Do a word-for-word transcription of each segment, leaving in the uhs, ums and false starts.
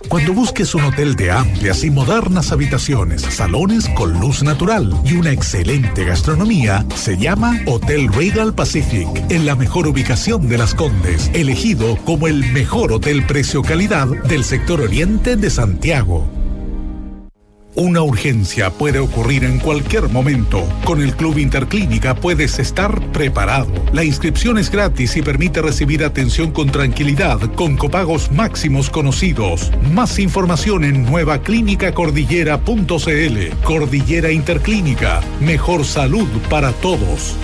Cuando busques un hotel de amplias y modernas habitaciones, salones con luz natural y una excelente gastronomía, se llama Hotel Regal Pacific, en la mejor ubicación de Las Condes, elegido como el mejor hotel precio-calidad del sector oriente de Santiago. Una urgencia puede ocurrir en cualquier momento. Con el Club Interclínica puedes estar preparado. La inscripción es gratis y permite recibir atención con tranquilidad, con copagos máximos conocidos. Más información en nueva clínica cordillera punto c l. Cordillera Interclínica. Mejor salud para todos.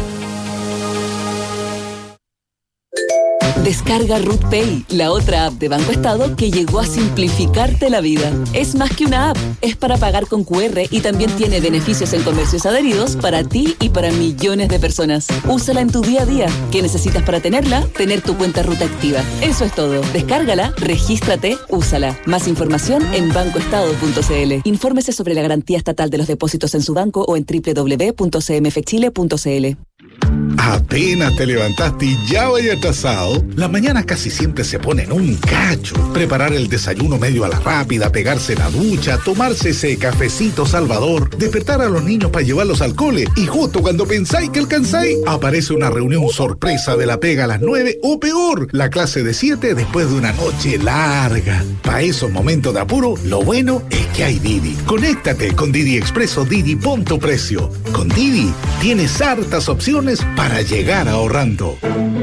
Descarga Ruth Pay, la otra app de Banco Estado que llegó a simplificarte la vida. Es más que una app, es para pagar con cu erre y también tiene beneficios en comercios adheridos para ti y para millones de personas. Úsala en tu día a día. ¿Qué necesitas para tenerla? Tener tu cuenta Ruth activa. Eso es todo. Descárgala, regístrate, úsala. Más información en banco estado punto c l. Infórmese sobre la garantía estatal de los depósitos en su banco o en doble u doble u doble u punto c m f chile punto c l. Apenas te levantaste y ya vaya atrasado. La mañana casi siempre se pone en un cacho. Preparar el desayuno medio a la rápida, pegarse la ducha, tomarse ese cafecito salvador, despertar a los niños para llevarlos al cole y justo cuando pensáis que alcanzáis, aparece una reunión sorpresa de la pega a las nueve o peor, la clase de siete después de una noche larga. Para esos momentos de apuro, lo bueno es que hay Didi. Conéctate con Didi Expreso Didi Punto Precio. Con Didi tienes hartas opciones para llegar ahorrando.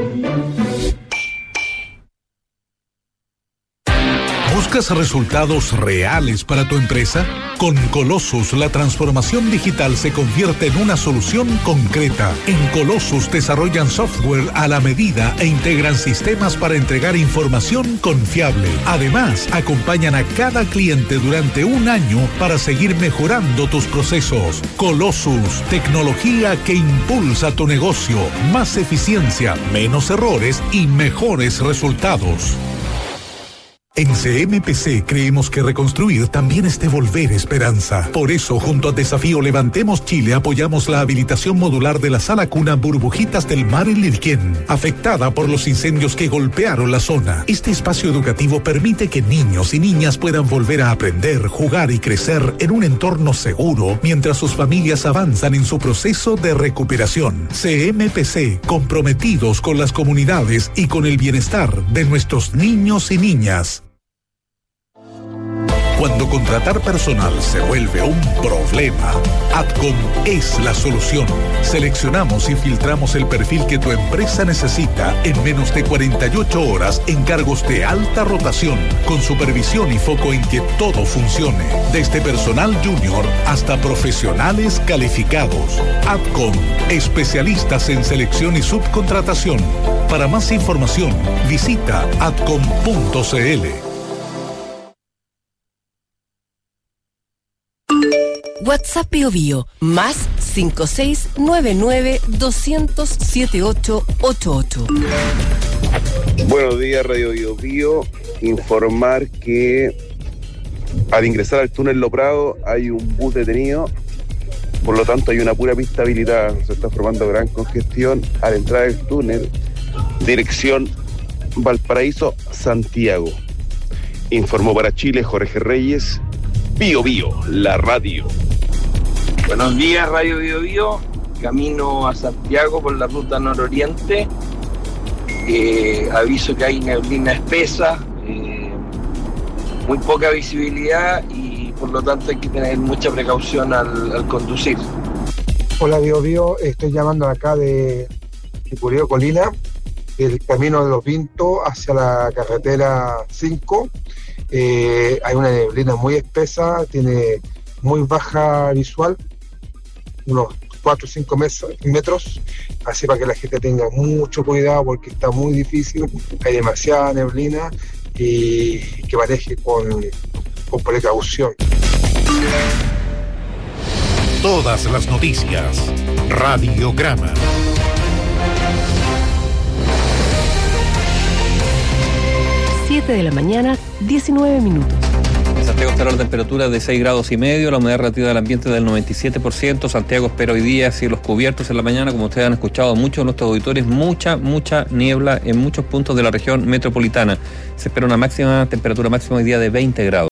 ¿Buscas resultados reales para tu empresa? Con Colossus, la transformación digital se convierte en una solución concreta. En Colossus desarrollan software a la medida e integran sistemas para entregar información confiable. Además, acompañan a cada cliente durante un año para seguir mejorando tus procesos. Colossus, tecnología que impulsa tu negocio. Más eficiencia, menos errores y mejores resultados. En C M P C creemos que reconstruir también es devolver esperanza. Por eso, junto a Desafío Levantemos Chile, apoyamos la habilitación modular de la sala cuna Burbujitas del Mar en Lirquén, afectada por los incendios que golpearon la zona. Este espacio educativo permite que niños y niñas puedan volver a aprender, jugar y crecer en un entorno seguro, mientras sus familias avanzan en su proceso de recuperación. C M P C, comprometidos con las comunidades y con el bienestar de nuestros niños y niñas. Cuando contratar personal se vuelve un problema, Adcom es la solución. Seleccionamos y filtramos el perfil que tu empresa necesita en menos de cuarenta y ocho horas en cargos de alta rotación, con supervisión y foco en que todo funcione, desde personal junior hasta profesionales calificados. Adcom, especialistas en selección y subcontratación. Para más información, visita adcom punto c l. WhatsApp Bio Bio, más cinco seis nueve nueve dos cero cero siete ocho ocho ocho. Buenos días, Radio Bio Bio. Informar que al ingresar al túnel Lo Prado hay un bus detenido, por lo tanto hay una pura pista habilitada. Se está formando gran congestión al entrar del túnel, dirección Valparaíso, Santiago. Informó para Chile Jorge Reyes, Bio Bio, la radio. Buenos días, Radio Bio Bio. Camino a Santiago por la ruta nororiente. Eh, aviso que hay neblina espesa, eh, muy poca visibilidad y por lo tanto hay que tener mucha precaución al, al conducir. Hola Bio Bio, estoy llamando acá de Chicureo Colina, del camino de los Pintos hacia la carretera cinco. Eh, hay una neblina muy espesa, tiene muy baja visual, unos cuatro o cinco metros, así para que la gente tenga mucho cuidado porque está muy difícil, hay demasiada neblina y que maneje con, con precaución. Todas las noticias, Radiograma. siete de la mañana, diecinueve minutos. En Santiago estará la temperatura de seis grados y medio, la humedad relativa del ambiente del noventa y siete por ciento. Santiago espera hoy día cielos cubiertos en la mañana, como ustedes han escuchado muchos de nuestros auditores, mucha, mucha niebla en muchos puntos de la región metropolitana. Se espera una máxima temperatura máxima hoy día de veinte grados.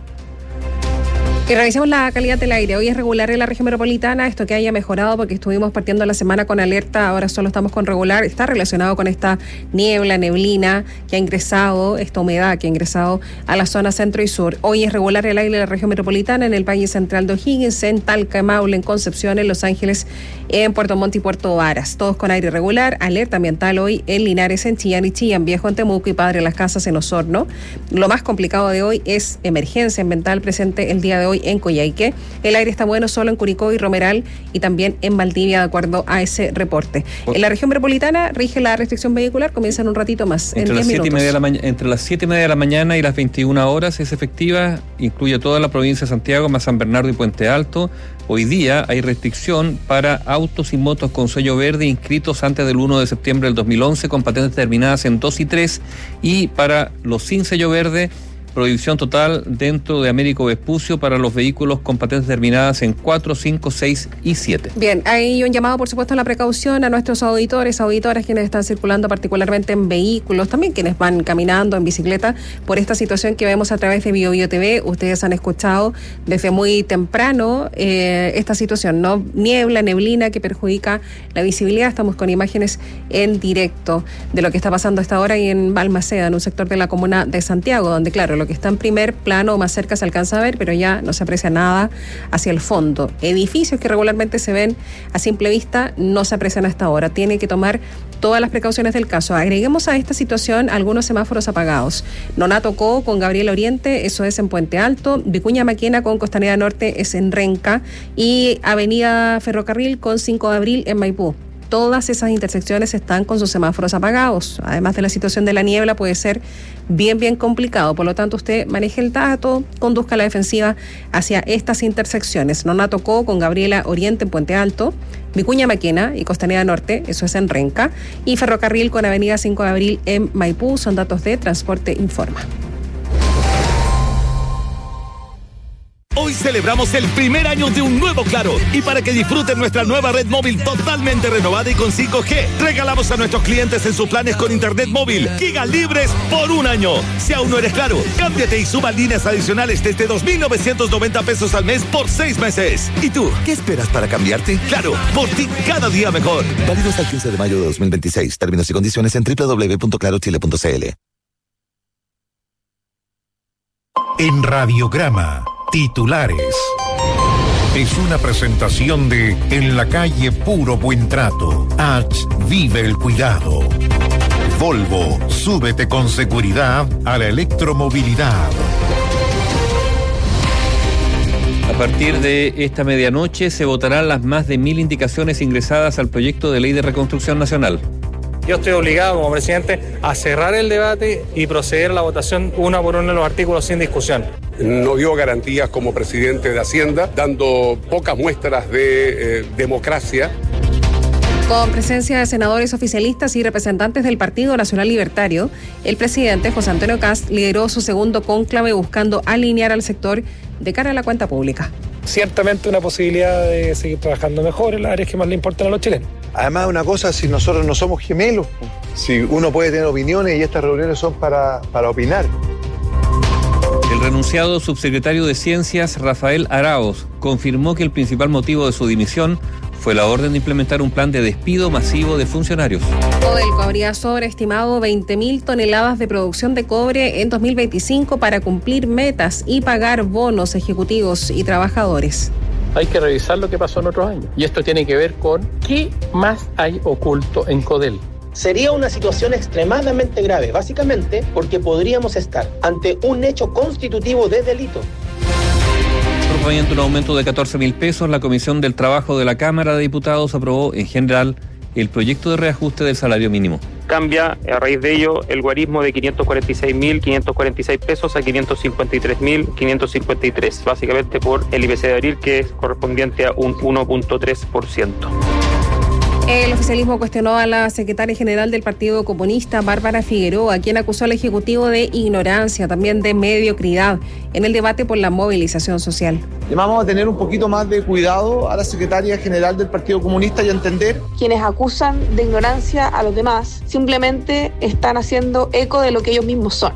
Y revisamos la calidad del aire. Hoy es regular en la región metropolitana, esto que haya mejorado porque estuvimos partiendo la semana con alerta, ahora solo estamos con regular, está relacionado con esta niebla, neblina que ha ingresado, esta humedad que ha ingresado a la zona centro y sur. Hoy es regular el aire en la región metropolitana, en el Valle Central de O'Higgins, en Talca, en Maule, en Concepción, en Los Ángeles, en Puerto Montt y Puerto Varas. Todos con aire regular, alerta ambiental hoy en Linares, en Chillán y Chillán Viejo, en Temuco y Padre Las Casas, en Osorno. Lo más complicado de hoy es emergencia ambiental presente el día de hoy en Coyhaique. El aire está bueno solo en Curicó y Romeral y también en Valdivia, de acuerdo a ese reporte. En la región metropolitana rige la restricción vehicular, comienza en un ratito más, entre en las diez siete y media de la minutos. ma- entre las siete y media de la mañana y las veintiuna horas es efectiva, incluye toda la provincia de Santiago, más San Bernardo y Puente Alto. Hoy día hay restricción para autos y motos con sello verde inscritos antes del primero de septiembre del dos mil once con patentes terminadas en dos y tres, y para los sin sello verde, prohibición total dentro de Américo Vespucio para los vehículos con patentes terminadas en cuatro, cinco, seis y siete. Bien, hay un llamado, por supuesto, a la precaución a nuestros auditores, auditoras, quienes están circulando particularmente en vehículos, también quienes van caminando en bicicleta, por esta situación que vemos a través de Bio Bio T V. Ustedes han escuchado desde muy temprano eh, esta situación, ¿no? Niebla, neblina que perjudica la visibilidad. Estamos con imágenes en directo de lo que está pasando a esta hora y en Balmaceda, en un sector de la comuna de Santiago, donde, claro, lo que está en primer plano o más cerca se alcanza a ver, pero ya no se aprecia nada hacia el fondo. Edificios que regularmente se ven a simple vista no se aprecian hasta ahora. Tiene que tomar todas las precauciones del caso. Agreguemos a esta situación algunos semáforos apagados. Nonato Co con Gabriela Oriente, eso es en Puente Alto. Vicuña Maquena con Costanera Norte es en Renca. Y Avenida Ferrocarril con cinco de abril en Maipú. Todas esas intersecciones están con sus semáforos apagados. Además de la situación de la niebla, puede ser bien, bien complicado. Por lo tanto, usted maneje el dato, conduzca la defensiva hacia estas intersecciones. Nonato Co con Gabriela Oriente en Puente Alto, Vicuña Maquena y Costanera Norte, eso es en Renca, y Ferrocarril con Avenida cinco de abril en Maipú. Son datos de Transporte Informa. Hoy celebramos el primer año de un nuevo Claro, y para que disfruten nuestra nueva red móvil totalmente renovada y con cinco G, regalamos a nuestros clientes en sus planes con internet móvil gigas libres por un año. Si aún no eres Claro, cámbiate y suba líneas adicionales desde dos mil novecientos noventa pesos al mes por seis meses. ¿Y tú, qué esperas para cambiarte? Claro, por ti cada día mejor. Válido hasta el quince de mayo de dos mil veintiséis. Términos y condiciones en doble u doble u doble u punto claro chile punto c l. En Radiograma, titulares. Es una presentación de En la calle Puro Buen Trato. H. Vive el cuidado. Volvo, súbete con seguridad a la electromovilidad. A partir de esta medianoche se votarán las más de mil indicaciones ingresadas al proyecto de ley de reconstrucción nacional. Yo estoy obligado como presidente a cerrar el debate y proceder a la votación uno por uno de los artículos sin discusión. No dio garantías como presidente de Hacienda, dando pocas muestras de eh, democracia. Con presencia de senadores oficialistas y representantes del Partido Nacional Libertario, el presidente José Antonio Kast lideró su segundo cónclave buscando alinear al sector de cara a la cuenta pública. Ciertamente una posibilidad de seguir trabajando mejor en las áreas que más le importan a los chilenos. Además, una cosa, si nosotros no somos gemelos, si uno puede tener opiniones y estas reuniones son para, para opinar. El renunciado subsecretario de Ciencias, Rafael Araoz, confirmó que el principal motivo de su dimisión fue la orden de implementar un plan de despido masivo de funcionarios. Codelco habría sobreestimado veinte mil toneladas de producción de cobre en dos mil veinticinco para cumplir metas y pagar bonos ejecutivos y trabajadores. Hay que revisar lo que pasó en otros años. Y esto tiene que ver con qué más hay oculto en Codel. Sería una situación extremadamente grave, básicamente porque podríamos estar ante un hecho constitutivo de delito. Proponiendo un aumento de catorce mil pesos, la Comisión del Trabajo de la Cámara de Diputados aprobó en general el proyecto de reajuste del salario mínimo. Cambia a raíz de ello el guarismo de quinientos cuarenta y seis mil quinientos cuarenta y seis pesos a quinientos cincuenta y tres mil quinientos cincuenta y tres, básicamente por el I P C de abril, que es correspondiente a un uno punto tres por ciento. El oficialismo cuestionó a la secretaria general del Partido Comunista, Bárbara Figueroa, quien acusó al Ejecutivo de ignorancia, también de mediocridad, en el debate por la movilización social. Llamamos a tener un poquito más de cuidado a la secretaria general del Partido Comunista y a entender. Quienes acusan de ignorancia a los demás simplemente están haciendo eco de lo que ellos mismos son.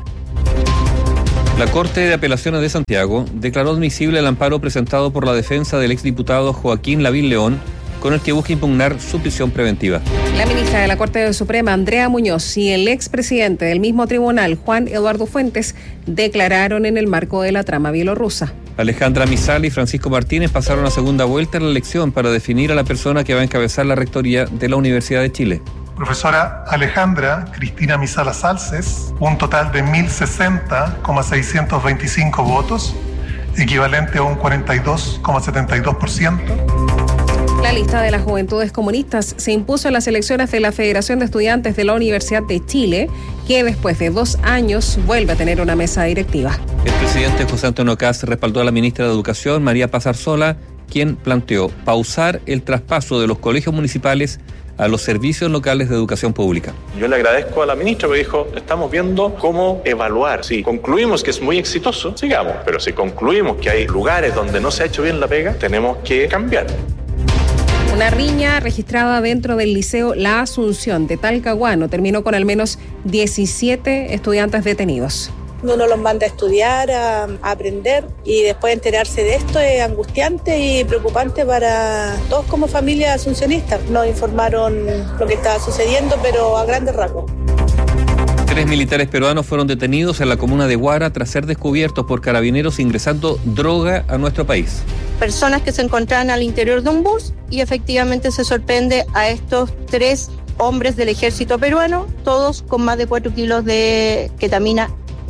La Corte de Apelaciones de Santiago declaró admisible el amparo presentado por la defensa del exdiputado Joaquín Lavín León, con el que busca impugnar su prisión preventiva. La ministra de la Corte Suprema, Andrea Muñoz, y el expresidente del mismo tribunal, Juan Eduardo Fuentes, declararon en el marco de la trama bielorrusa. Alejandra Mizal y Francisco Martínez pasaron a segunda vuelta en la elección para definir a la persona que va a encabezar la rectoría de la Universidad de Chile. Profesora Alejandra Cristina Mizala Salces, un total de mil sesenta coma seiscientos veinticinco votos, equivalente a un cuarenta y dos coma setenta y dos por ciento. La lista de las Juventudes Comunistas se impuso en las elecciones de la Federación de Estudiantes de la Universidad de Chile, que después de dos años vuelve a tener una mesa directiva. El presidente José Antonio Kast respaldó a la ministra de Educación, María Paz Arzola, quien planteó pausar el traspaso de los colegios municipales a los servicios locales de educación pública. Yo le agradezco a la ministra, porque dijo, estamos viendo cómo evaluar. Si concluimos que es muy exitoso, sigamos. Pero si concluimos que hay lugares donde no se ha hecho bien la pega, tenemos que cambiar. Una riña registrada dentro del Liceo La Asunción de Talcahuano terminó con al menos diecisiete estudiantes detenidos. Uno los manda a estudiar, a, a aprender, y después enterarse de esto es angustiante y preocupante para todos como familia asuncionista. Nos informaron lo que estaba sucediendo, pero a grandes rasgos. Tres militares peruanos fueron detenidos en la comuna de Huara tras ser descubiertos por carabineros ingresando droga a nuestro país. Personas que se encontraban al interior de un bus y efectivamente se sorprende a estos tres hombres del ejército peruano, todos con más de cuatro kilos de ketamina.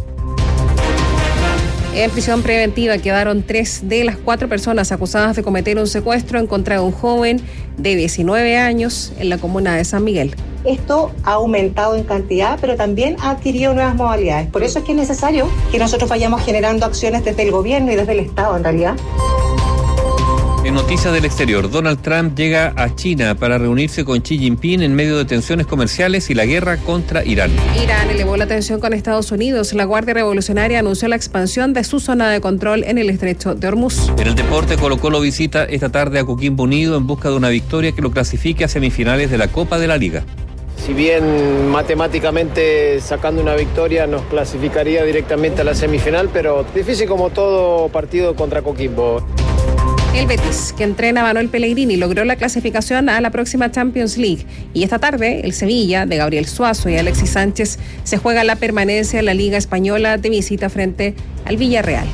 En prisión preventiva quedaron tres de las cuatro personas acusadas de cometer un secuestro en contra de un joven de diecinueve años en la comuna de San Miguel. Esto ha aumentado en cantidad, pero también ha adquirido nuevas modalidades. Por eso es que es necesario que nosotros vayamos generando acciones desde el gobierno y desde el Estado, en realidad. En noticias del exterior, Donald Trump llega a China para reunirse con Xi Jinping en medio de tensiones comerciales y la guerra contra Irán. Irán elevó la tensión con Estados Unidos. La Guardia Revolucionaria anunció la expansión de su zona de control en el estrecho de Hormuz. En el deporte, Colo-Colo visita esta tarde a Coquimbo Unido en busca de una victoria que lo clasifique a semifinales de la Copa de la Liga. Si bien matemáticamente sacando una victoria nos clasificaría directamente a la semifinal, pero difícil como todo partido contra Coquimbo. El Betis, que entrena a Manuel Pellegrini, logró la clasificación a la próxima Champions League. Y esta tarde, el Sevilla, de Gabriel Suazo y Alexis Sánchez, se juega la permanencia en la Liga Española de visita frente al Villarreal.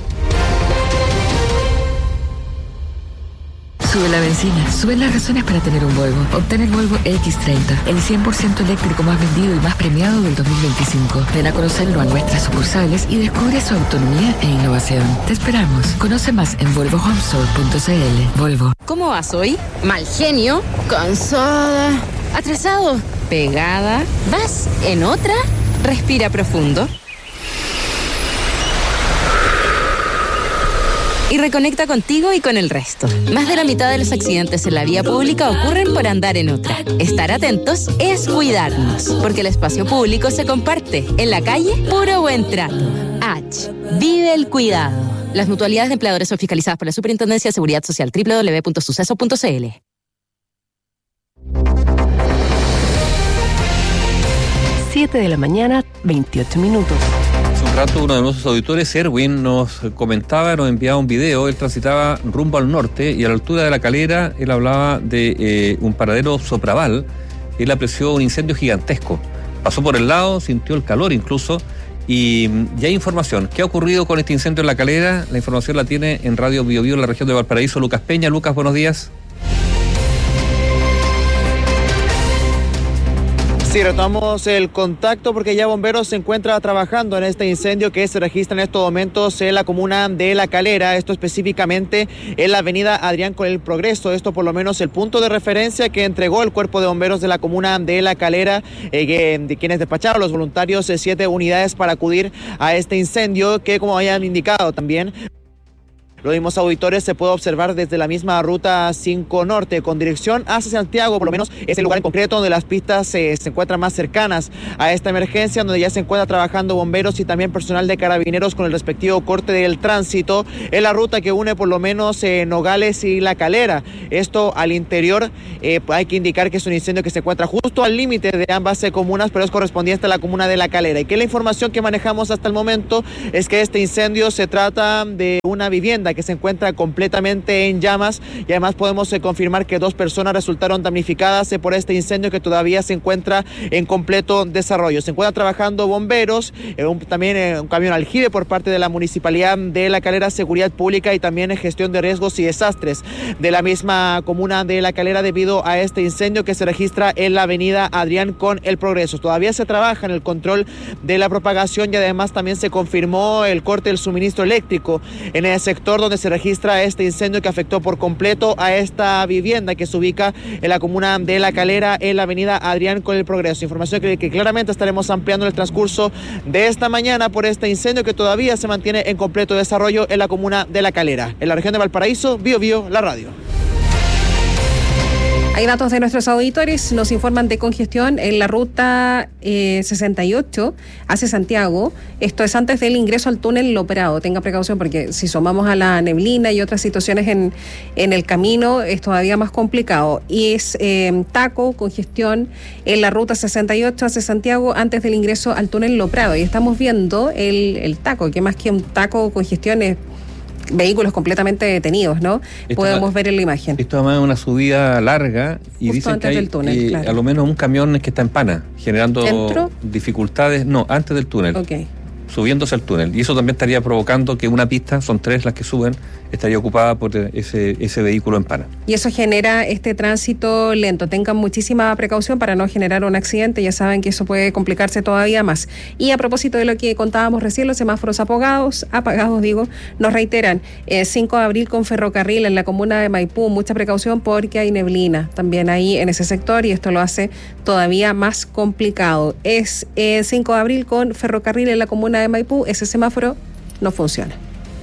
Sube la benzina, suben las razones para tener un Volvo. Obtén el Volvo equis treinta, el cien por ciento eléctrico más vendido y más premiado del dos mil veinticinco. Ven a conocerlo a nuestras sucursales y descubre su autonomía e innovación. Te esperamos. Conoce más en volvo home store punto c l. Volvo. ¿Cómo vas hoy? Mal genio, cansada, atrasado, pegada. ¿Vas en otra? Respira profundo. Y reconecta contigo y con el resto. Más de la mitad de los accidentes en la vía pública ocurren por andar en otra. Estar atentos es cuidarnos, porque el espacio público se comparte. En la calle, puro buen trato. H. Vive el cuidado. Las mutualidades de empleadores son fiscalizadas por la Superintendencia de Seguridad Social. doble u doble u doble u punto suceso punto c l. siete de la mañana, veintiocho minutos. Hace un rato uno de nuestros auditores, Erwin, nos comentaba, nos enviaba un video. Él transitaba rumbo al norte y a la altura de La Calera él hablaba de eh, un paradero Sopraval. Él apreció un incendio gigantesco. Pasó por el lado, sintió el calor incluso. Y ya hay información. ¿Qué ha ocurrido con este incendio en La Calera? La información la tiene en Radio Bio Bio en la región de Valparaíso, Lucas Peña. Lucas, buenos días. Sí, retomamos el contacto porque ya bomberos se encuentra trabajando en este incendio que se registra en estos momentos en la comuna de La Calera, esto específicamente en la avenida Adrián con el Progreso, esto por lo menos el punto de referencia que entregó el cuerpo de bomberos de la comuna de La Calera, eh, que, de quienes despacharon los voluntarios eh, siete unidades para acudir a este incendio que, como hayan indicado también, Los mismos auditores se puede observar desde la misma ruta cinco Norte con dirección hacia Santiago, por lo menos es el lugar en concreto donde las pistas eh, se encuentran más cercanas a esta emergencia, donde ya se encuentra trabajando bomberos y también personal de carabineros con el respectivo corte del tránsito en la ruta que une por lo menos eh, Nogales y La Calera. Esto al interior eh, hay que indicar que es un incendio que se encuentra justo al límite de ambas eh, comunas, pero es correspondiente a la comuna de La Calera. Y que la información que manejamos hasta el momento es que este incendio se trata de una vivienda que se encuentra completamente en llamas y además podemos eh, confirmar que dos personas resultaron damnificadas eh, por este incendio que todavía se encuentra en completo desarrollo. Se encuentran trabajando bomberos, eh, un, también eh, un camión aljibe por parte de la Municipalidad de La Calera, Seguridad Pública y también eh, gestión de riesgos y desastres de la misma comuna de La Calera debido a este incendio que se registra en la avenida Adrián con El Progreso. Todavía se trabaja en el control de la propagación y además también se confirmó el corte del suministro eléctrico en el sector donde se registra este incendio que afectó por completo a esta vivienda que se ubica en la comuna de La Calera en la avenida Adrián con El Progreso. Información que, que claramente estaremos ampliando en el transcurso de esta mañana por este incendio que todavía se mantiene en completo desarrollo en la comuna de La Calera. En la región de Valparaíso, Bio Bio, la radio. Hay datos de nuestros auditores, nos informan de congestión en la ruta eh, sesenta y ocho hacia Santiago. Esto es antes del ingreso al túnel Lo Prado. Tenga precaución porque si sumamos a la neblina y otras situaciones en, en el camino es todavía más complicado. Y es eh, taco, congestión en la ruta sesenta y ocho hacia Santiago antes del ingreso al túnel Lo Prado. Y estamos viendo el, el taco, que más que un taco, congestión es vehículos completamente detenidos, ¿no? Esto podemos va, ver en la imagen. Esto además es una subida larga y justo dicen antes que hay del túnel, eh, claro. a lo menos un camión que está en pana, generando ¿Dentro? dificultades, no, antes del túnel. Okay. Subiéndose al túnel. Y eso también estaría provocando que una pista, son tres las que suben, estaría ocupada por ese, ese vehículo en pana. Y eso genera este tránsito lento. Tengan muchísima precaución para no generar un accidente. Ya saben que eso puede complicarse todavía más. Y a propósito de lo que contábamos recién, los semáforos apagados, apagados digo, nos reiteran, eh, cinco de abril con ferrocarril en la comuna de Maipú. Mucha precaución porque hay neblina también ahí en ese sector y esto lo hace todavía más complicado. Es eh, cinco de abril con ferrocarril en la comuna de Maipú, ese semáforo no funciona.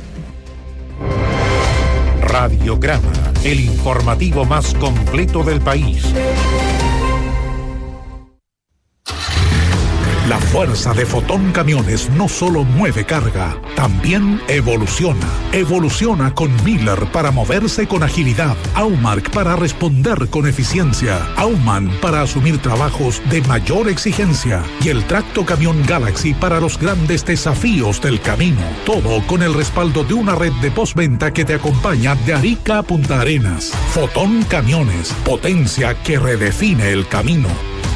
Radiograma, el informativo más completo del país. La fuerza de Fotón Camiones no solo mueve carga, también evoluciona. Evoluciona con Miller para moverse con agilidad, Aumark para responder con eficiencia, Auman para asumir trabajos de mayor exigencia y el Tracto Camión Galaxy para los grandes desafíos del camino. Todo con el respaldo de una red de postventa que te acompaña de Arica a Punta Arenas. Fotón Camiones, potencia que redefine el camino.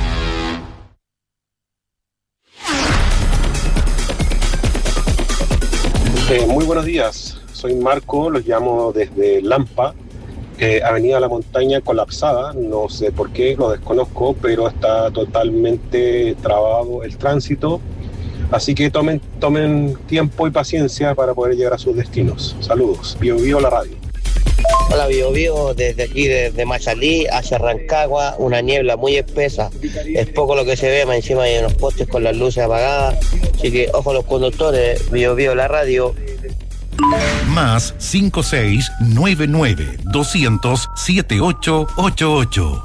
Eh, muy buenos días, soy Marco, los llamo desde Lampa, eh, Avenida La Montaña colapsada, no sé por qué, lo desconozco, pero está totalmente trabado el tránsito, así que tomen, tomen tiempo y paciencia para poder llegar a sus destinos. Saludos, Bio Bio la radio. Hola Bio Bio, desde aquí, desde Machalí hacia Rancagua, una niebla muy espesa, es poco lo que se ve, más encima hay unos postes con las luces apagadas, así que ojo a los conductores, Bio Bio la radio. Más cinco seis nueve nueve doscientos siete ocho ocho ocho.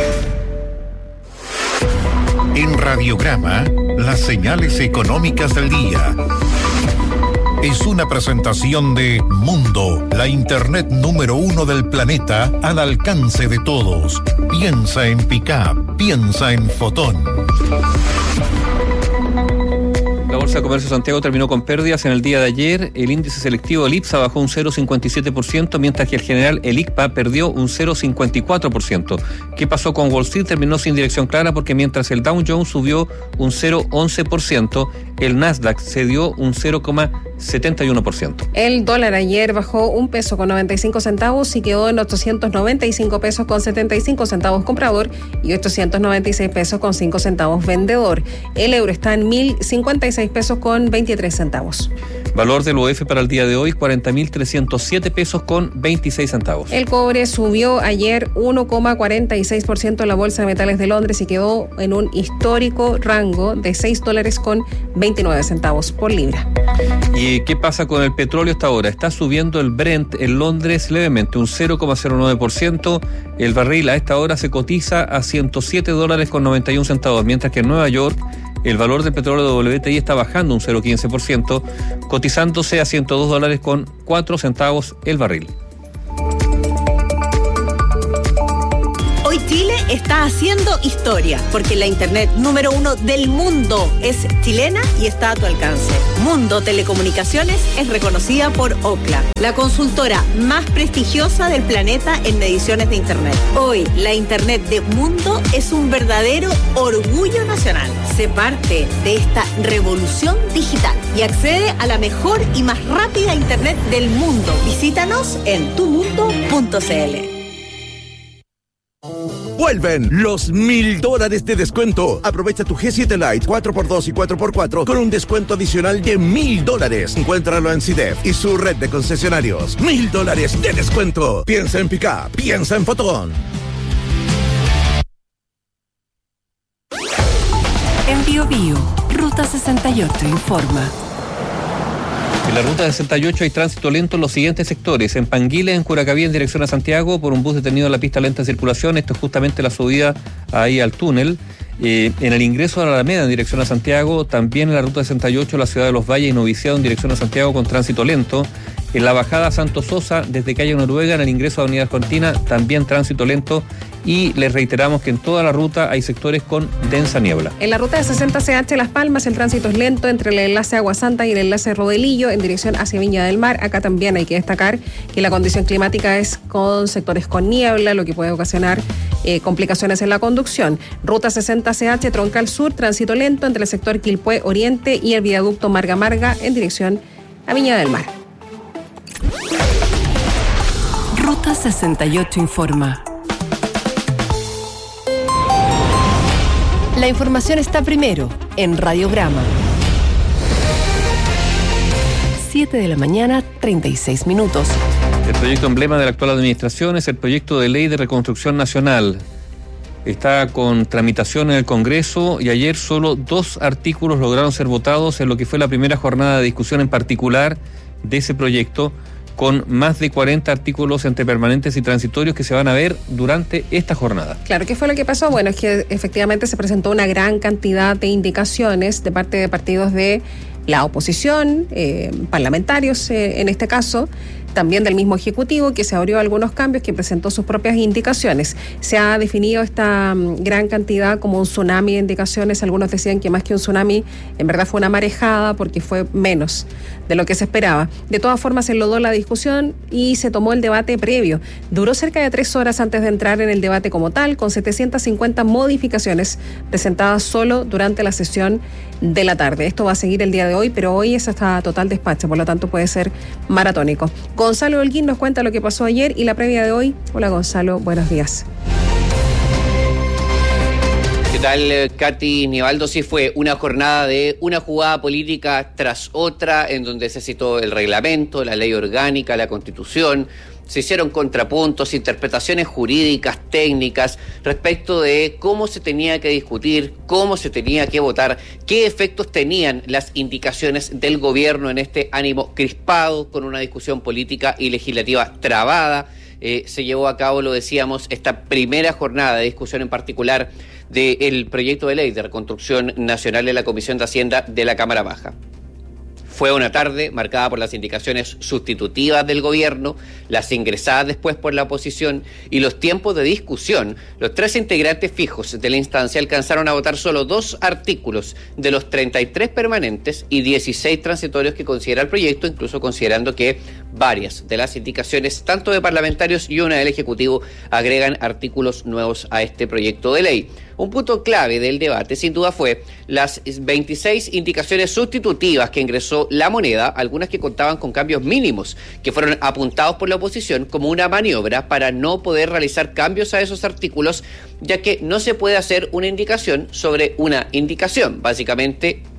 En Radiograma, las señales económicas del día. Es una presentación de Mundo, la internet número uno del planeta al alcance de todos. Piensa en Pickup, piensa en Fotón. La Bolsa de Comercio de Santiago terminó con pérdidas en el día de ayer. El índice selectivo, el IPSA, bajó un cero coma cincuenta y siete por ciento, mientras que el general, el I C P A, perdió un cero coma cincuenta y cuatro por ciento. ¿Qué pasó con Wall Street? Terminó sin dirección clara porque mientras el Dow Jones subió un cero coma once por ciento, el Nasdaq cedió un cero coma setenta y uno por ciento. El dólar ayer bajó un peso con noventa y cinco centavos y quedó en ochocientos noventa y cinco pesos con setenta y cinco centavos comprador y ochocientos noventa y seis pesos con cinco centavos vendedor. El euro está en mil cincuenta y seis pesos con veintitrés centavos. Valor del U F para el día de hoy, cuarenta mil trescientos siete pesos con veintiséis centavos. El cobre subió ayer uno coma cuarenta y seis por ciento en la Bolsa de Metales de Londres y quedó en un histórico rango de seis dólares con veintinueve centavos por libra. ¿Y qué pasa con el petróleo hasta ahora? Está subiendo el Brent en Londres levemente, un cero coma cero nueve por ciento. El barril a esta hora se cotiza a ciento siete dólares con noventa y un centavos, mientras que en Nueva York el valor del petróleo W T I está bajando un cero coma quince por ciento, cotizándose a ciento dos dólares con cuatro centavos el barril. Hoy Chile está haciendo historia, porque la internet número uno del mundo es chilena y está a tu alcance. Mundo Telecomunicaciones es reconocida por Ookla, la consultora más prestigiosa del planeta en mediciones de internet. Hoy, la internet de Mundo es un verdadero orgullo nacional. Sé parte de esta revolución digital y accede a la mejor y más rápida internet del mundo. Visítanos en tu mundo punto c l. Vuelven los mil dólares de descuento. Aprovecha tu G siete Lite cuatro por dos y cuatro por cuatro con un descuento adicional de mil dólares. Encuéntralo en C I D E F y su red de concesionarios. Mil dólares de descuento. Piensa en Pickup, piensa en Fotón. En Bio Bio, Ruta sesenta y ocho informa. En la ruta sesenta y ocho hay tránsito lento en los siguientes sectores. En Panguila, en Curacaví, en dirección a Santiago, por un bus detenido en la pista lenta de circulación. Esto es justamente la subida ahí al túnel. Eh, en el ingreso a la Alameda, en dirección a Santiago, también en la ruta sesenta y ocho, la ciudad de Los Valles y Noviciado, en dirección a Santiago, con tránsito lento. En la bajada a Santos Sosa, desde calle Noruega, en el ingreso a Avenida Argentina, también tránsito lento. Y les reiteramos que en toda la ruta hay sectores con densa niebla. En la ruta de sesenta C H Las Palmas, el tránsito es lento entre el enlace Agua Santa y el enlace Rodelillo en dirección hacia Viña del Mar. Acá también hay que destacar que la condición climática es con sectores con niebla, lo que puede ocasionar eh, complicaciones en la conducción. Ruta sesenta C H Troncal Sur, tránsito lento entre el sector Quilpué Oriente y el viaducto Marga Marga en dirección a Viña del Mar. Ruta sesenta y ocho informa. La información está primero en Radiograma. siete de la mañana, treinta y seis minutos. El proyecto emblema de la actual administración es el proyecto de ley de reconstrucción nacional. Está con tramitación en el Congreso y ayer solo dos artículos lograron ser votados en lo que fue la primera jornada de discusión en particular de ese proyecto, con más de cuarenta artículos entre permanentes y transitorios que se van a ver durante esta jornada. Claro, ¿qué fue lo que pasó? Bueno, es que efectivamente se presentó una gran cantidad de indicaciones de parte de partidos de la oposición, eh, parlamentarios eh, en este caso, también del mismo Ejecutivo, que se abrió algunos cambios, que presentó sus propias indicaciones. Se ha definido esta um, gran cantidad como un tsunami de indicaciones. Algunos decían que más que un tsunami, en verdad fue una marejada, porque fue menos de lo que se esperaba. De todas formas, se enlodó la discusión y se tomó el debate previo. Duró cerca de tres horas antes de entrar en el debate como tal, con setecientas cincuenta modificaciones presentadas solo durante la sesión de la tarde. Esto va a seguir el día de hoy, pero hoy es hasta total despacho, por lo tanto puede ser maratónico. Gonzalo Holguín nos cuenta lo que pasó ayer y la previa de hoy. Hola Gonzalo, buenos días. ¿Qué tal, Katy Nivaldo? Sí, fue una jornada de una jugada política tras otra, en donde se citó el reglamento, la ley orgánica, la Constitución. Se hicieron contrapuntos, interpretaciones jurídicas, técnicas, respecto de cómo se tenía que discutir, cómo se tenía que votar, qué efectos tenían las indicaciones del gobierno en este ánimo crispado, con una discusión política y legislativa trabada. Eh, se llevó a cabo, lo decíamos, esta primera jornada de discusión en particular del proyecto de ley de reconstrucción nacional en la Comisión de Hacienda de la Cámara Baja. Fue una tarde marcada por las indicaciones sustitutivas del gobierno, las ingresadas después por la oposición y los tiempos de discusión. Los tres integrantes fijos de la instancia alcanzaron a votar solo dos artículos de los treinta y tres permanentes y dieciséis transitorios que considera el proyecto, incluso considerando que varias de las indicaciones, tanto de parlamentarios y una del Ejecutivo, agregan artículos nuevos a este proyecto de ley. Un punto clave del debate, sin duda, fue las veintiséis indicaciones sustitutivas que ingresó La Moneda, algunas que contaban con cambios mínimos, que fueron apuntados por la oposición como una maniobra para no poder realizar cambios a esos artículos, ya que no se puede hacer una indicación sobre una indicación. Básicamente,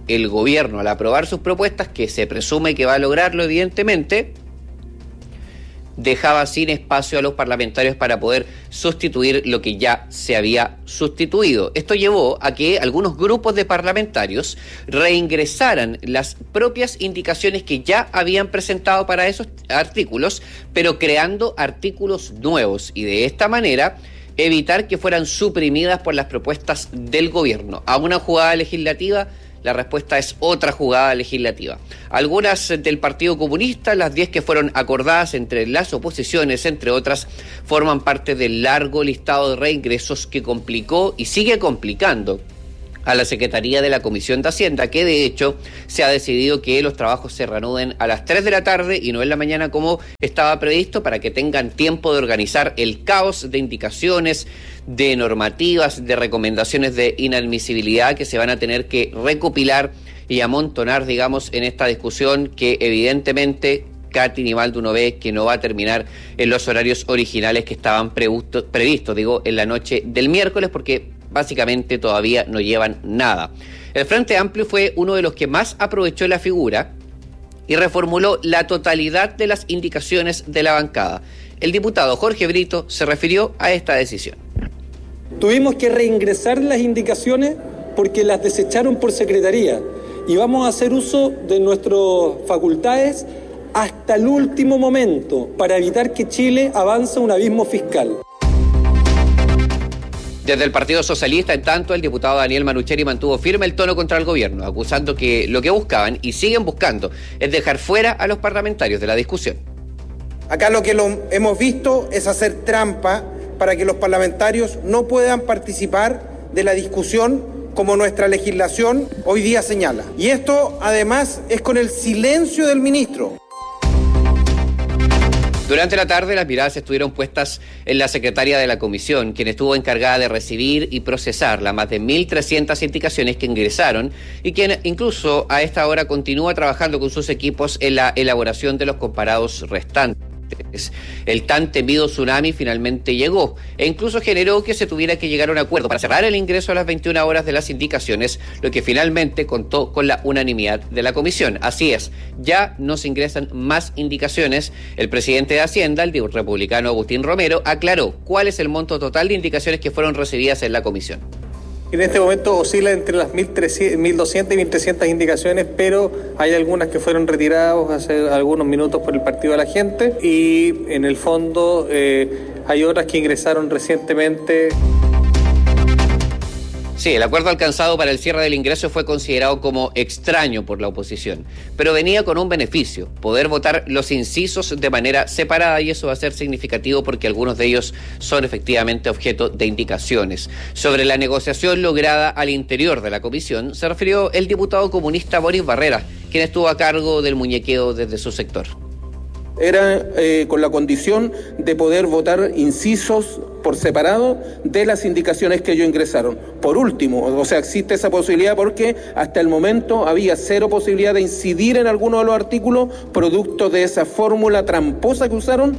el gobierno, al aprobar sus propuestas, que se presume que va a lograrlo evidentemente, dejaba sin espacio a los parlamentarios para poder sustituir lo que ya se había sustituido. Esto llevó a que algunos grupos de parlamentarios reingresaran las propias indicaciones que ya habían presentado para esos artículos, pero creando artículos nuevos, y de esta manera evitar que fueran suprimidas por las propuestas del gobierno. A una jugada legislativa, la respuesta es otra jugada legislativa. Algunas del Partido Comunista, las diez que fueron acordadas entre las oposiciones, entre otras, forman parte del largo listado de reingresos que complicó y sigue complicando a la Secretaría de la Comisión de Hacienda, que de hecho se ha decidido que los trabajos se reanuden a las tres de la tarde y no en la mañana como estaba previsto, para que tengan tiempo de organizar el caos de indicaciones, de normativas, de recomendaciones de inadmisibilidad que se van a tener que recopilar y amontonar, digamos, en esta discusión que evidentemente Katy Nivaldo uno ve que no va a terminar en los horarios originales que estaban previstos, previsto, digo, en la noche del miércoles, porque básicamente todavía no llevan nada. El Frente Amplio fue uno de los que más aprovechó la figura y reformuló la totalidad de las indicaciones de la bancada. El diputado Jorge Brito se refirió a esta decisión. Tuvimos que reingresar las indicaciones porque las desecharon por secretaría, y vamos a hacer uso de nuestras facultades hasta el último momento para evitar que Chile avance a un abismo fiscal. Desde el Partido Socialista, en tanto, el diputado Daniel Manucheri mantuvo firme el tono contra el gobierno, acusando que lo que buscaban y siguen buscando es dejar fuera a los parlamentarios de la discusión. Acá lo que lo hemos visto es hacer trampa para que los parlamentarios no puedan participar de la discusión como nuestra legislación hoy día señala. Y esto, además, es con el silencio del ministro. Durante la tarde, las miradas estuvieron puestas en la secretaria de la comisión, quien estuvo encargada de recibir y procesar las más de mil trescientas indicaciones que ingresaron y quien incluso a esta hora continúa trabajando con sus equipos en la elaboración de los comparados restantes. El tan temido tsunami finalmente llegó e incluso generó que se tuviera que llegar a un acuerdo para cerrar el ingreso a las veintiuna horas de las indicaciones, lo que finalmente contó con la unanimidad de la comisión. Así es, ya no se ingresan más indicaciones. El presidente de Hacienda, el republicano Agustín Romero, aclaró cuál es el monto total de indicaciones que fueron recibidas en la comisión. En este momento oscila entre las mil doscientas y mil trescientas indicaciones, pero hay algunas que fueron retiradas hace algunos minutos por el Partido de la Gente, y en el fondo eh, hay otras que ingresaron recientemente. Sí, el acuerdo alcanzado para el cierre del ingreso fue considerado como extraño por la oposición, pero venía con un beneficio: poder votar los incisos de manera separada, y eso va a ser significativo porque algunos de ellos son efectivamente objeto de indicaciones. Sobre la negociación lograda al interior de la comisión se refirió el diputado comunista Boris Barrera, quien estuvo a cargo del muñequeo desde su sector. Era eh, con la condición de poder votar incisos por separado de las indicaciones que ellos ingresaron. Por último, o sea, existe esa posibilidad porque hasta el momento había cero posibilidad de incidir en alguno de los artículos producto de esa fórmula tramposa que usaron.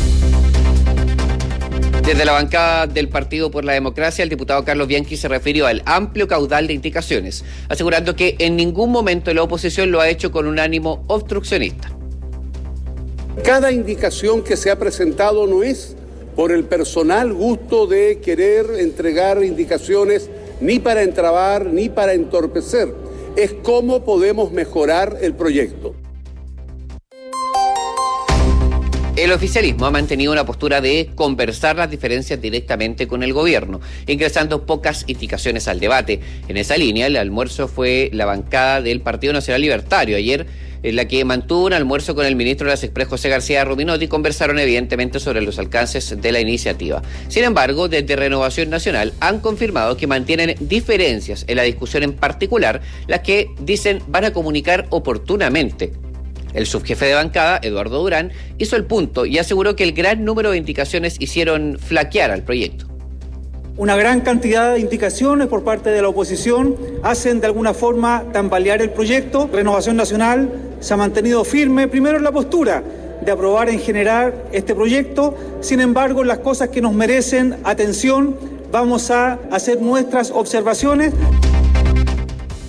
Desde la bancada del Partido por la Democracia, el diputado Carlos Bianchi se refirió al amplio caudal de indicaciones, asegurando que en ningún momento la oposición lo ha hecho con un ánimo obstruccionista. Cada indicación que se ha presentado no es por el personal gusto de querer entregar indicaciones ni para entrabar ni para entorpecer. Es cómo podemos mejorar el proyecto. El oficialismo ha mantenido una postura de conversar las diferencias directamente con el gobierno, ingresando pocas indicaciones al debate. En esa línea, el almuerzo fue la bancada del Partido Nacional Libertario. Ayer, en la que mantuvo un almuerzo con el ministro de las Express, José García Rubinotti, conversaron evidentemente sobre los alcances de la iniciativa. Sin embargo, desde Renovación Nacional han confirmado que mantienen diferencias en la discusión, en particular las que dicen van a comunicar oportunamente. El subjefe de bancada, Eduardo Durán, hizo el punto y aseguró que el gran número de indicaciones hicieron flaquear al proyecto. Una gran cantidad de indicaciones por parte de la oposición hacen de alguna forma tambalear el proyecto. Renovación Nacional se ha mantenido firme, primero en la postura de aprobar en general este proyecto. Sin embargo, las cosas que nos merecen atención, vamos a hacer nuestras observaciones.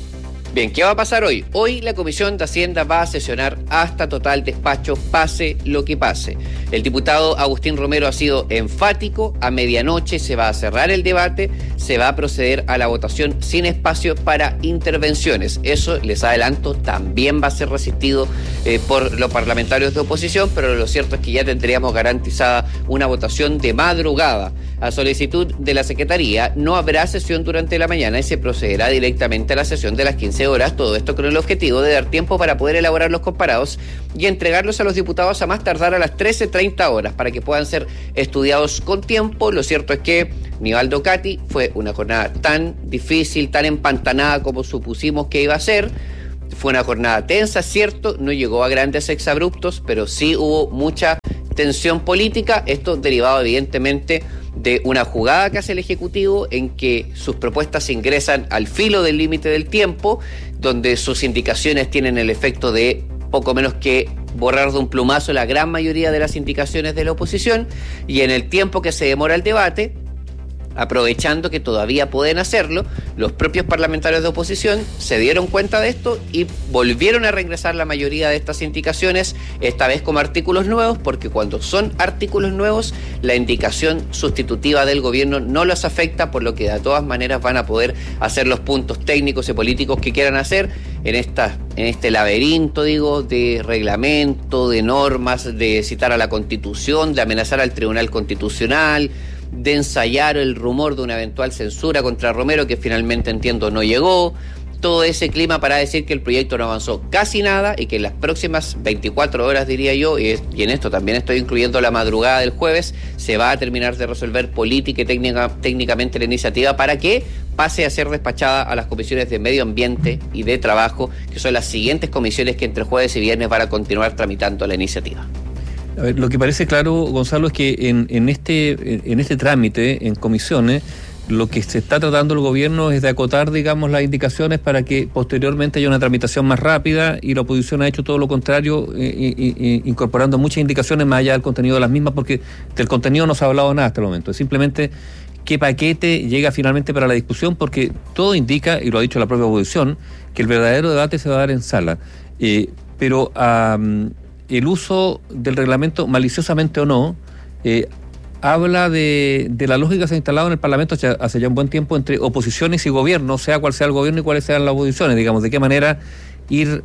Bien, ¿qué va a pasar hoy? Hoy la Comisión de Hacienda va a sesionar hasta total despacho, pase lo que pase. El diputado Agustín Romero ha sido enfático: a medianoche se va a cerrar el debate, se va a proceder a la votación sin espacio para intervenciones. Eso, les adelanto, también va a ser resistido eh, por los parlamentarios de oposición, pero lo cierto es que ya tendríamos garantizada una votación de madrugada. A solicitud de la Secretaría, no habrá sesión durante la mañana y se procederá directamente a la sesión de las quince horas, todo esto con el objetivo de dar tiempo para poder elaborar los comparados y entregarlos a los diputados a más tardar a las trece treinta horas para que puedan ser estudiados con tiempo. Lo cierto es que Nivaldo Cati fue una jornada tan difícil, tan empantanada como supusimos que iba a ser. Fue una jornada tensa, cierto, no llegó a grandes exabruptos, pero sí hubo mucha tensión política, esto derivado evidentemente de una jugada que hace el Ejecutivo en que sus propuestas ingresan al filo del límite del tiempo, donde sus indicaciones tienen el efecto de poco menos que borrar de un plumazo la gran mayoría de las indicaciones de la oposición, y en el tiempo que se demora el debate, aprovechando que todavía pueden hacerlo, los propios parlamentarios de oposición se dieron cuenta de esto y volvieron a reingresar la mayoría de estas indicaciones, esta vez como artículos nuevos, porque cuando son artículos nuevos, la indicación sustitutiva del gobierno no los afecta, por lo que de todas maneras van a poder hacer los puntos técnicos y políticos que quieran hacer en esta, en este laberinto, digo, de reglamento, de normas, de citar a la Constitución, de amenazar al Tribunal Constitucional, de ensayar el rumor de una eventual censura contra Romero, que finalmente, entiendo, no llegó. Todo ese clima para decir que el proyecto no avanzó casi nada y que en las próximas veinticuatro horas, diría yo, y, es, y en esto también estoy incluyendo la madrugada del jueves, se va a terminar de resolver política y técnica, técnicamente la iniciativa para que pase a ser despachada a las comisiones de Medio Ambiente y de Trabajo, que son las siguientes comisiones que entre jueves y viernes van a continuar tramitando la iniciativa. A ver, lo que parece claro, Gonzalo, es que en, en este en este trámite, en comisiones, lo que se está tratando el gobierno es de acotar, digamos, las indicaciones para que posteriormente haya una tramitación más rápida, y la oposición ha hecho todo lo contrario, eh, eh, eh, incorporando muchas indicaciones más allá del contenido de las mismas, porque del contenido no se ha hablado nada hasta el momento. Es simplemente qué paquete llega finalmente para la discusión, porque todo indica, y lo ha dicho la propia oposición, que el verdadero debate se va a dar en sala. Eh, pero um, el uso del reglamento, maliciosamente o no, eh, habla de, de la lógica que se ha instalado en el Parlamento hace, hace ya un buen tiempo entre oposiciones y gobierno, sea cual sea el gobierno y cuáles sean las oposiciones, digamos, de qué manera ir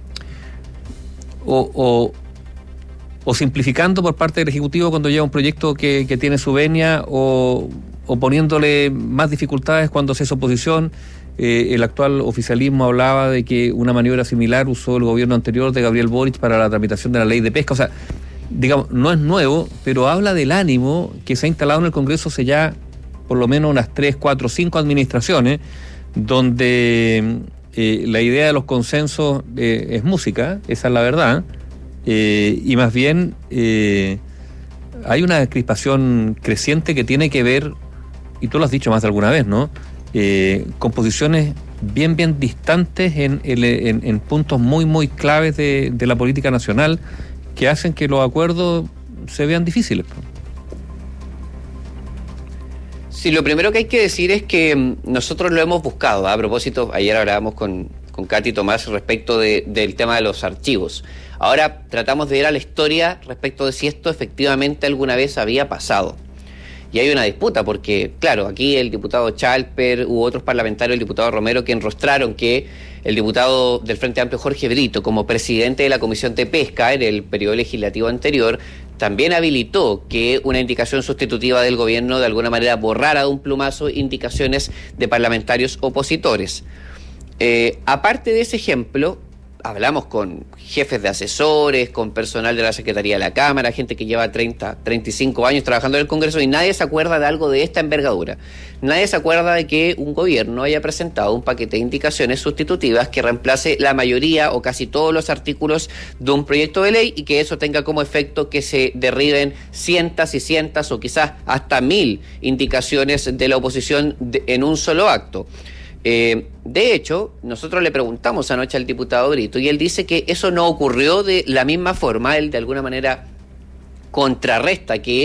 o, o, o simplificando por parte del Ejecutivo cuando llega un proyecto que, que tiene su venia, o, o poniéndole más dificultades cuando se es oposición. Eh, el actual oficialismo hablaba de que una maniobra similar usó el gobierno anterior de Gabriel Boric para la tramitación de la ley de pesca. O sea, digamos, no es nuevo, pero habla del ánimo que se ha instalado en el Congreso hace ya por lo menos unas tres, cuatro, cinco administraciones, donde eh, la idea de los consensos eh, es música, esa es la verdad, eh, y más bien eh, hay una crispación creciente que tiene que ver, y tú lo has dicho más de alguna vez, ¿no?, Eh, con posiciones bien, bien distantes en, en, en puntos muy, muy claves de, de la política nacional, que hacen que los acuerdos se vean difíciles. Sí, lo primero que hay que decir es que nosotros lo hemos buscado. A propósito, ayer hablábamos con, con Katy Tomás respecto de, del tema de los archivos. Ahora tratamos de ir a la historia respecto de si esto efectivamente alguna vez había pasado. Y hay una disputa porque, claro, aquí el diputado Chalper u otros parlamentarios, el diputado Romero, que enrostraron que el diputado del Frente Amplio Jorge Brito, como presidente de la Comisión de Pesca en el periodo legislativo anterior, también habilitó que una indicación sustitutiva del gobierno de alguna manera borrara de un plumazo indicaciones de parlamentarios opositores. Eh, aparte de ese ejemplo, hablamos con jefes de asesores, con personal de la Secretaría de la Cámara, gente que lleva treinta, treinta y cinco años trabajando en el Congreso, y nadie se acuerda de algo de esta envergadura. Nadie se acuerda de que un gobierno haya presentado un paquete de indicaciones sustitutivas que reemplace la mayoría o casi todos los artículos de un proyecto de ley, y que eso tenga como efecto que se derriben cientos y cientos o quizás hasta mil indicaciones de la oposición de, en un solo acto. Eh, de hecho, nosotros le preguntamos anoche al diputado Brito y él dice que eso no ocurrió de la misma forma. Él de alguna manera contrarresta que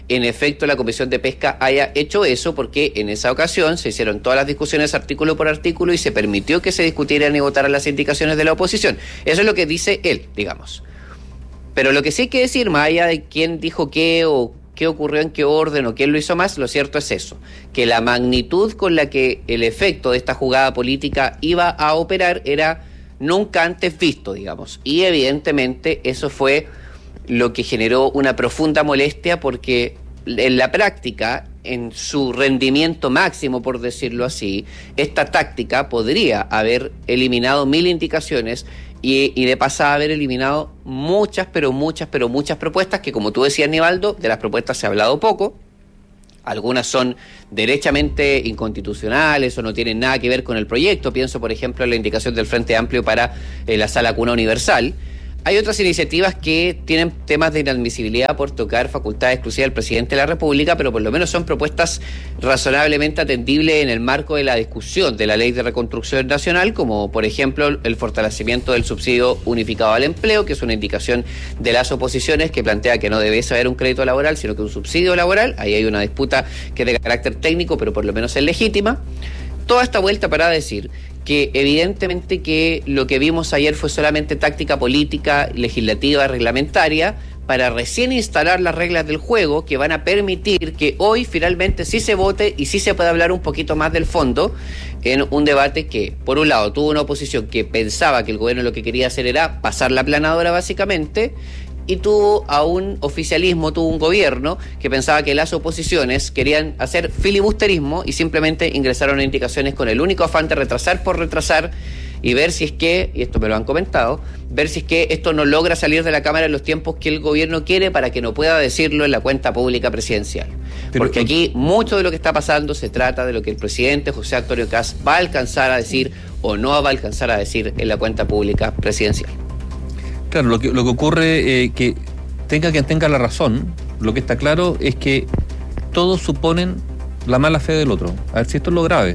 en efecto la Comisión de Pesca haya hecho eso, porque en esa ocasión se hicieron todas las discusiones artículo por artículo y se permitió que se discutieran y votaran las indicaciones de la oposición. Eso es lo que dice él, digamos. Pero lo que sí hay que decir, más allá de quién dijo qué o qué ocurrió en qué orden o quién lo hizo más, lo cierto es eso, que la magnitud con la que el efecto de esta jugada política iba a operar era nunca antes visto, digamos. Y evidentemente eso fue lo que generó una profunda molestia, porque en la práctica, en su rendimiento máximo, por decirlo así, esta táctica podría haber eliminado mil indicaciones y, y de pasada haber eliminado muchas, pero muchas, pero muchas propuestas que, como tú decías, Nivaldo, de las propuestas se ha hablado poco. Algunas son derechamente inconstitucionales o no tienen nada que ver con el proyecto. Pienso, por ejemplo, en la indicación del Frente Amplio para eh, la sala cuna universal. Hay otras iniciativas que tienen temas de inadmisibilidad por tocar facultades exclusivas del presidente de la República, pero por lo menos son propuestas razonablemente atendibles en el marco de la discusión de la Ley de Reconstrucción Nacional, como por ejemplo el fortalecimiento del subsidio unificado al empleo, que es una indicación de las oposiciones que plantea que no debe haber un crédito laboral, sino que un subsidio laboral. Ahí hay una disputa que es de carácter técnico, pero por lo menos es legítima. Toda esta vuelta para decir que evidentemente que lo que vimos ayer fue solamente táctica política, legislativa, reglamentaria, para recién instalar las reglas del juego que van a permitir que hoy finalmente sí se vote y sí se pueda hablar un poquito más del fondo en un debate que, por un lado, tuvo una oposición que pensaba que el gobierno lo que quería hacer era pasar la planadora básicamente, y tuvo a un oficialismo, tuvo un gobierno que pensaba que las oposiciones querían hacer filibusterismo y simplemente ingresaron a indicaciones con el único afán de retrasar por retrasar y ver si es que, y esto me lo han comentado, ver si es que esto no logra salir de la Cámara en los tiempos que el gobierno quiere para que no pueda decirlo en la cuenta pública presidencial. Pero, porque aquí mucho de lo que está pasando se trata de lo que el presidente José Antonio Kast va a alcanzar a decir o no va a alcanzar a decir en la cuenta pública presidencial. Claro, lo que, lo que ocurre, eh, que tenga quien tenga la razón, lo que está claro es que todos suponen la mala fe del otro. A ver si esto es lo grave.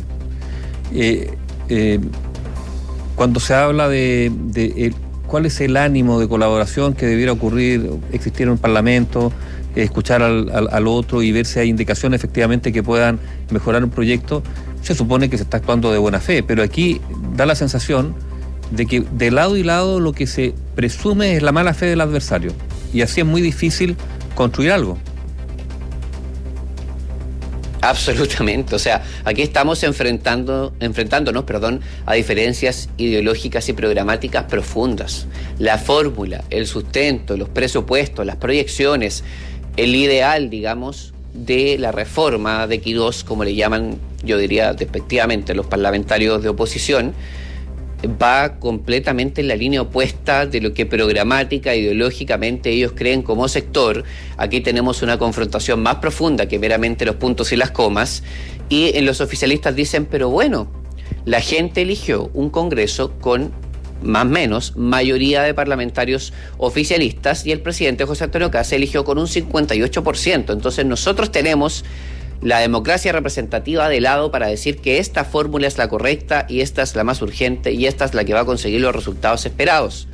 Eh, eh, cuando se habla de, de eh, cuál es el ánimo de colaboración que debiera ocurrir, existir en un parlamento, eh, escuchar al, al, al otro y ver si hay indicaciones efectivamente que puedan mejorar un proyecto, se supone que se está actuando de buena fe, pero aquí da la sensación de que de lado y lado lo que se presume es la mala fe del adversario, y así es muy difícil construir algo. Absolutamente, o sea, aquí estamos enfrentando, enfrentándonos, perdón, a diferencias ideológicas y programáticas profundas. La fórmula, el sustento, los presupuestos, las proyecciones, el ideal, digamos, de la reforma de Quirós, como le llaman, yo diría despectivamente, los parlamentarios de oposición, va completamente en la línea opuesta de lo que programática, ideológicamente ellos creen como sector. Aquí tenemos una confrontación más profunda que meramente los puntos y las comas, y en los oficialistas dicen, pero bueno, la gente eligió un Congreso con más o menos mayoría de parlamentarios oficialistas y el presidente José Antonio Kast eligió con un cincuenta y ocho por ciento. Entonces nosotros tenemos la democracia representativa de lado para decir que esta fórmula es la correcta y esta es la más urgente y esta es la que va a conseguir los resultados esperados.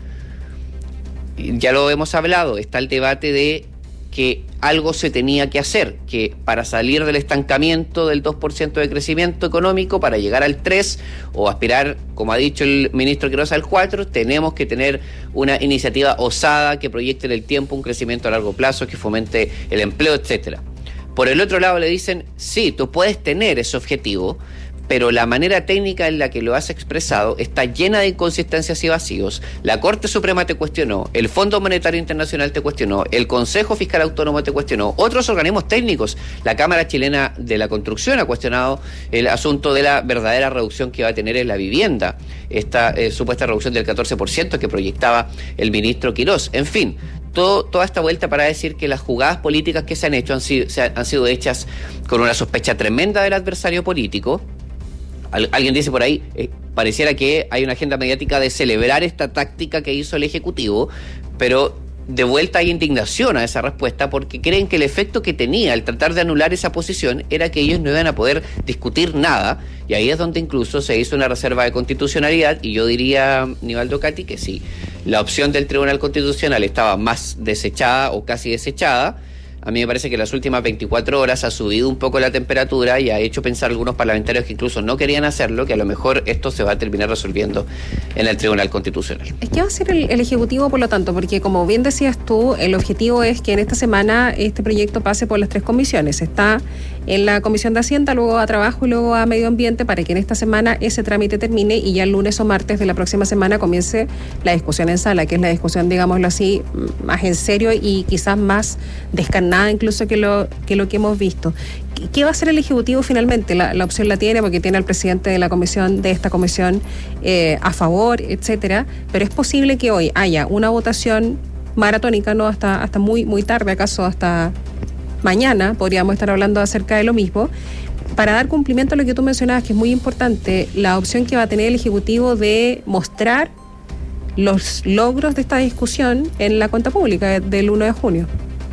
Ya lo hemos hablado, está el debate de que algo se tenía que hacer, que para salir del estancamiento del dos por ciento de crecimiento económico, para llegar al tres por ciento o aspirar, como ha dicho el ministro Quirós, al cuatro por ciento, tenemos que tener una iniciativa osada que proyecte en el tiempo un crecimiento a largo plazo, que fomente el empleo, etcétera. Por el otro lado le dicen, sí, tú puedes tener ese objetivo, pero la manera técnica en la que lo has expresado está llena de inconsistencias y vacíos. La Corte Suprema te cuestionó, el Fondo Monetario Internacional te cuestionó, el Consejo Fiscal Autónomo te cuestionó, otros organismos técnicos, la Cámara Chilena de la Construcción ha cuestionado el asunto de la verdadera reducción que va a tener en la vivienda, esta eh, supuesta reducción del catorce por ciento que proyectaba el ministro Quirós. En fin, Todo, toda esta vuelta para decir que las jugadas políticas que se han hecho han sido, se han, han sido hechas con una sospecha tremenda del adversario político. Al, alguien dice por ahí, eh, pareciera que hay una agenda mediática de celebrar esta táctica que hizo el Ejecutivo, pero de vuelta hay indignación a esa respuesta porque creen que el efecto que tenía el tratar de anular esa posición era que ellos no iban a poder discutir nada, y ahí es donde incluso se hizo una reserva de constitucionalidad, y yo diría, Nivaldo Cati, que sí, la opción del Tribunal Constitucional estaba más desechada o casi desechada, a mí me parece que las últimas veinticuatro horas ha subido un poco la temperatura y ha hecho pensar a algunos parlamentarios que incluso no querían hacerlo, que a lo mejor esto se va a terminar resolviendo en el Tribunal Constitucional. ¿Qué va a hacer el, el Ejecutivo, por lo tanto? Porque como bien decías tú, el objetivo es que en esta semana este proyecto pase por las tres comisiones. Está en la Comisión de Hacienda, luego a Trabajo y luego a Medio Ambiente, para que en esta semana ese trámite termine y ya el lunes o martes de la próxima semana comience la discusión en sala, que es la discusión, digámoslo así, más en serio y quizás más descarnada incluso que lo que lo que hemos visto. ¿Qué va a hacer el Ejecutivo finalmente? La, la opción la tiene porque tiene al presidente de la comisión, de esta comisión, eh, a favor, etcétera, pero es posible que hoy haya una votación maratónica, no hasta hasta muy muy tarde, acaso hasta mañana podríamos estar hablando acerca de lo mismo, para dar cumplimiento a lo que tú mencionabas, que es muy importante, la opción que va a tener el Ejecutivo de mostrar los logros de esta discusión en la cuenta pública del uno de junio.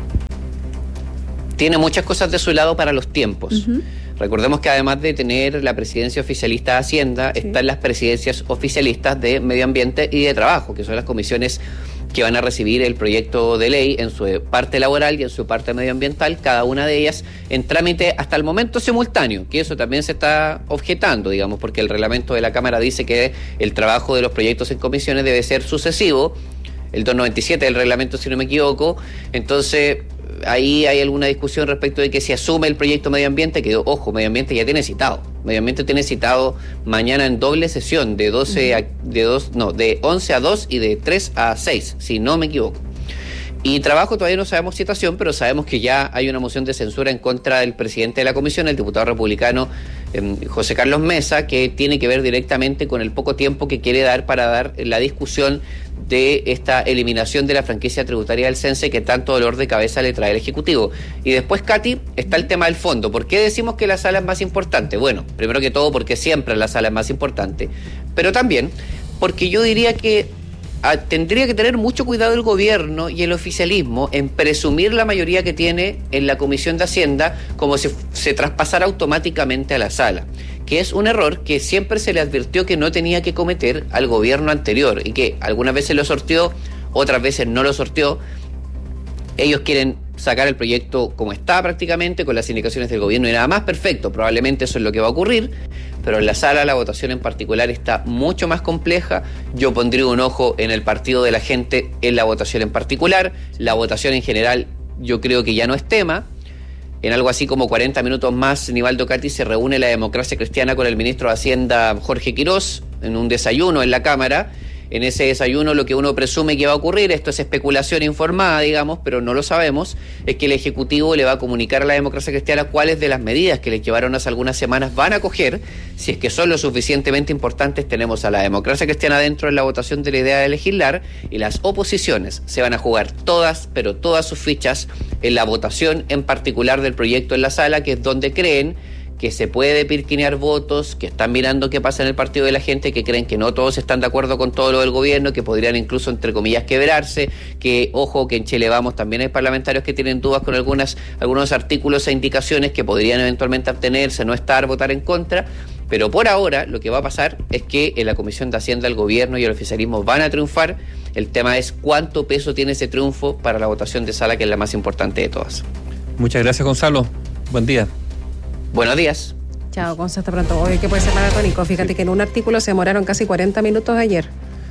Tiene muchas cosas de su lado para los tiempos. Uh-huh. Recordemos que además de tener la presidencia oficialista de Hacienda, sí, están las presidencias oficialistas de Medio Ambiente y de Trabajo, que son las comisiones que van a recibir el proyecto de ley en su parte laboral y en su parte medioambiental, cada una de ellas en trámite hasta el momento simultáneo, que eso también se está objetando, digamos, porque el reglamento de la Cámara dice que el trabajo de los proyectos en comisiones debe ser sucesivo, el doscientos noventa y siete del reglamento, si no me equivoco. Entonces ahí hay alguna discusión respecto de que se asume el proyecto Medio Ambiente, que ojo, Medio Ambiente ya tiene citado. Medio Ambiente tiene citado mañana en doble sesión de doce a, de dos, no, de once a dos y de tres a seis, si no me equivoco. Y Trabajo todavía no sabemos citación, pero sabemos que ya hay una moción de censura en contra del presidente de la comisión, el diputado republicano eh, José Carlos Mesa, que tiene que ver directamente con el poco tiempo que quiere dar para dar la discusión de esta eliminación de la franquicia tributaria del Cense que tanto dolor de cabeza le trae el Ejecutivo. Y después, Katy, está el tema del fondo. ¿Por qué decimos que la sala es más importante? Bueno, primero que todo porque siempre la sala es más importante, pero también porque yo diría que ah, tendría que tener mucho cuidado el gobierno y el oficialismo en presumir la mayoría que tiene en la Comisión de Hacienda como si se traspasara automáticamente a la sala, que es un error que siempre se le advirtió que no tenía que cometer al gobierno anterior y que algunas veces lo sorteó, otras veces no lo sorteó. Ellos quieren sacar el proyecto como está prácticamente, con las indicaciones del gobierno y nada más, perfecto, probablemente eso es lo que va a ocurrir, pero en la sala la votación en particular está mucho más compleja. Yo pondría un ojo en el partido de la gente en la votación en particular. La votación en general yo creo que ya no es tema. En algo así como cuarenta minutos más, Nivaldo Cati, se reúne la Democracia Cristiana con el ministro de Hacienda, Jorge Quirós, en un desayuno en la Cámara. En ese desayuno lo que uno presume que va a ocurrir, esto es especulación informada, digamos, pero no lo sabemos, es que el Ejecutivo le va a comunicar a la Democracia Cristiana cuáles de las medidas que le llevaron hace algunas semanas van a coger. Si es que son lo suficientemente importantes, tenemos a la Democracia Cristiana dentro en la votación de la idea de legislar, y las oposiciones se van a jugar todas, pero todas sus fichas en la votación en particular del proyecto en la sala, que es donde creen que se puede pirquinear votos, que están mirando qué pasa en el partido de la gente, que creen que no todos están de acuerdo con todo lo del gobierno, que podrían incluso, entre comillas, quebrarse, que, ojo, que en Chile Vamos también hay parlamentarios que tienen dudas con algunas algunos artículos e indicaciones que podrían eventualmente abstenerse, no estar, votar en contra. Pero por ahora lo que va a pasar es que en la Comisión de Hacienda el gobierno y el oficialismo van a triunfar. El tema es cuánto peso tiene ese triunfo para la votación de sala, que es la más importante de todas. Muchas gracias, Gonzalo. Buen día. Buenos días. Chao, Gonzalo, hasta pronto. Hoy que puede ser maratónico. Fíjate que en un artículo se demoraron casi cuarenta minutos ayer.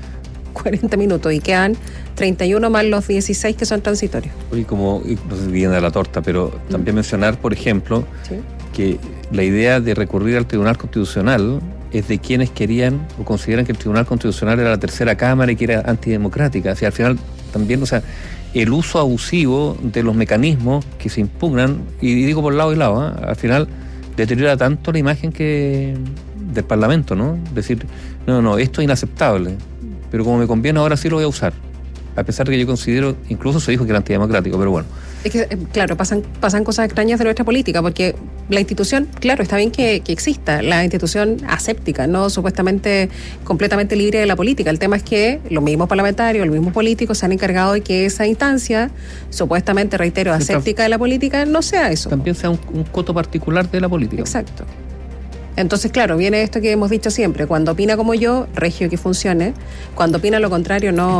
cuarenta minutos y quedan treinta y uno más los dieciséis que son transitorios. Y como, no sé si viene de la torta, pero también mm. mencionar, por ejemplo, ¿sí? que la idea de recurrir al Tribunal Constitucional es de quienes querían o consideran que el Tribunal Constitucional era la tercera cámara y que era antidemocrática. O sea, al final también, o sea, el uso abusivo de los mecanismos que se impugnan, y digo por lado y lado, ¿eh? al final deteriora tanto la imagen que del Parlamento, ¿no? Decir, no, no, esto es inaceptable, pero como me conviene ahora sí lo voy a usar, a pesar de que yo considero, incluso se dijo que era antidemocrático, pero bueno. Es que, claro, pasan pasan cosas extrañas de nuestra política, porque la institución, claro, está bien que, que exista, la institución aséptica, no supuestamente completamente libre de la política. El tema es que los mismos parlamentarios, los mismos políticos se han encargado de que esa instancia, supuestamente, reitero, aséptica de la política, no sea eso. También sea un, un coto particular de la política. Exacto. Entonces, claro, viene esto que hemos dicho siempre, cuando opina como yo, regio que funcione, cuando opina lo contrario, no...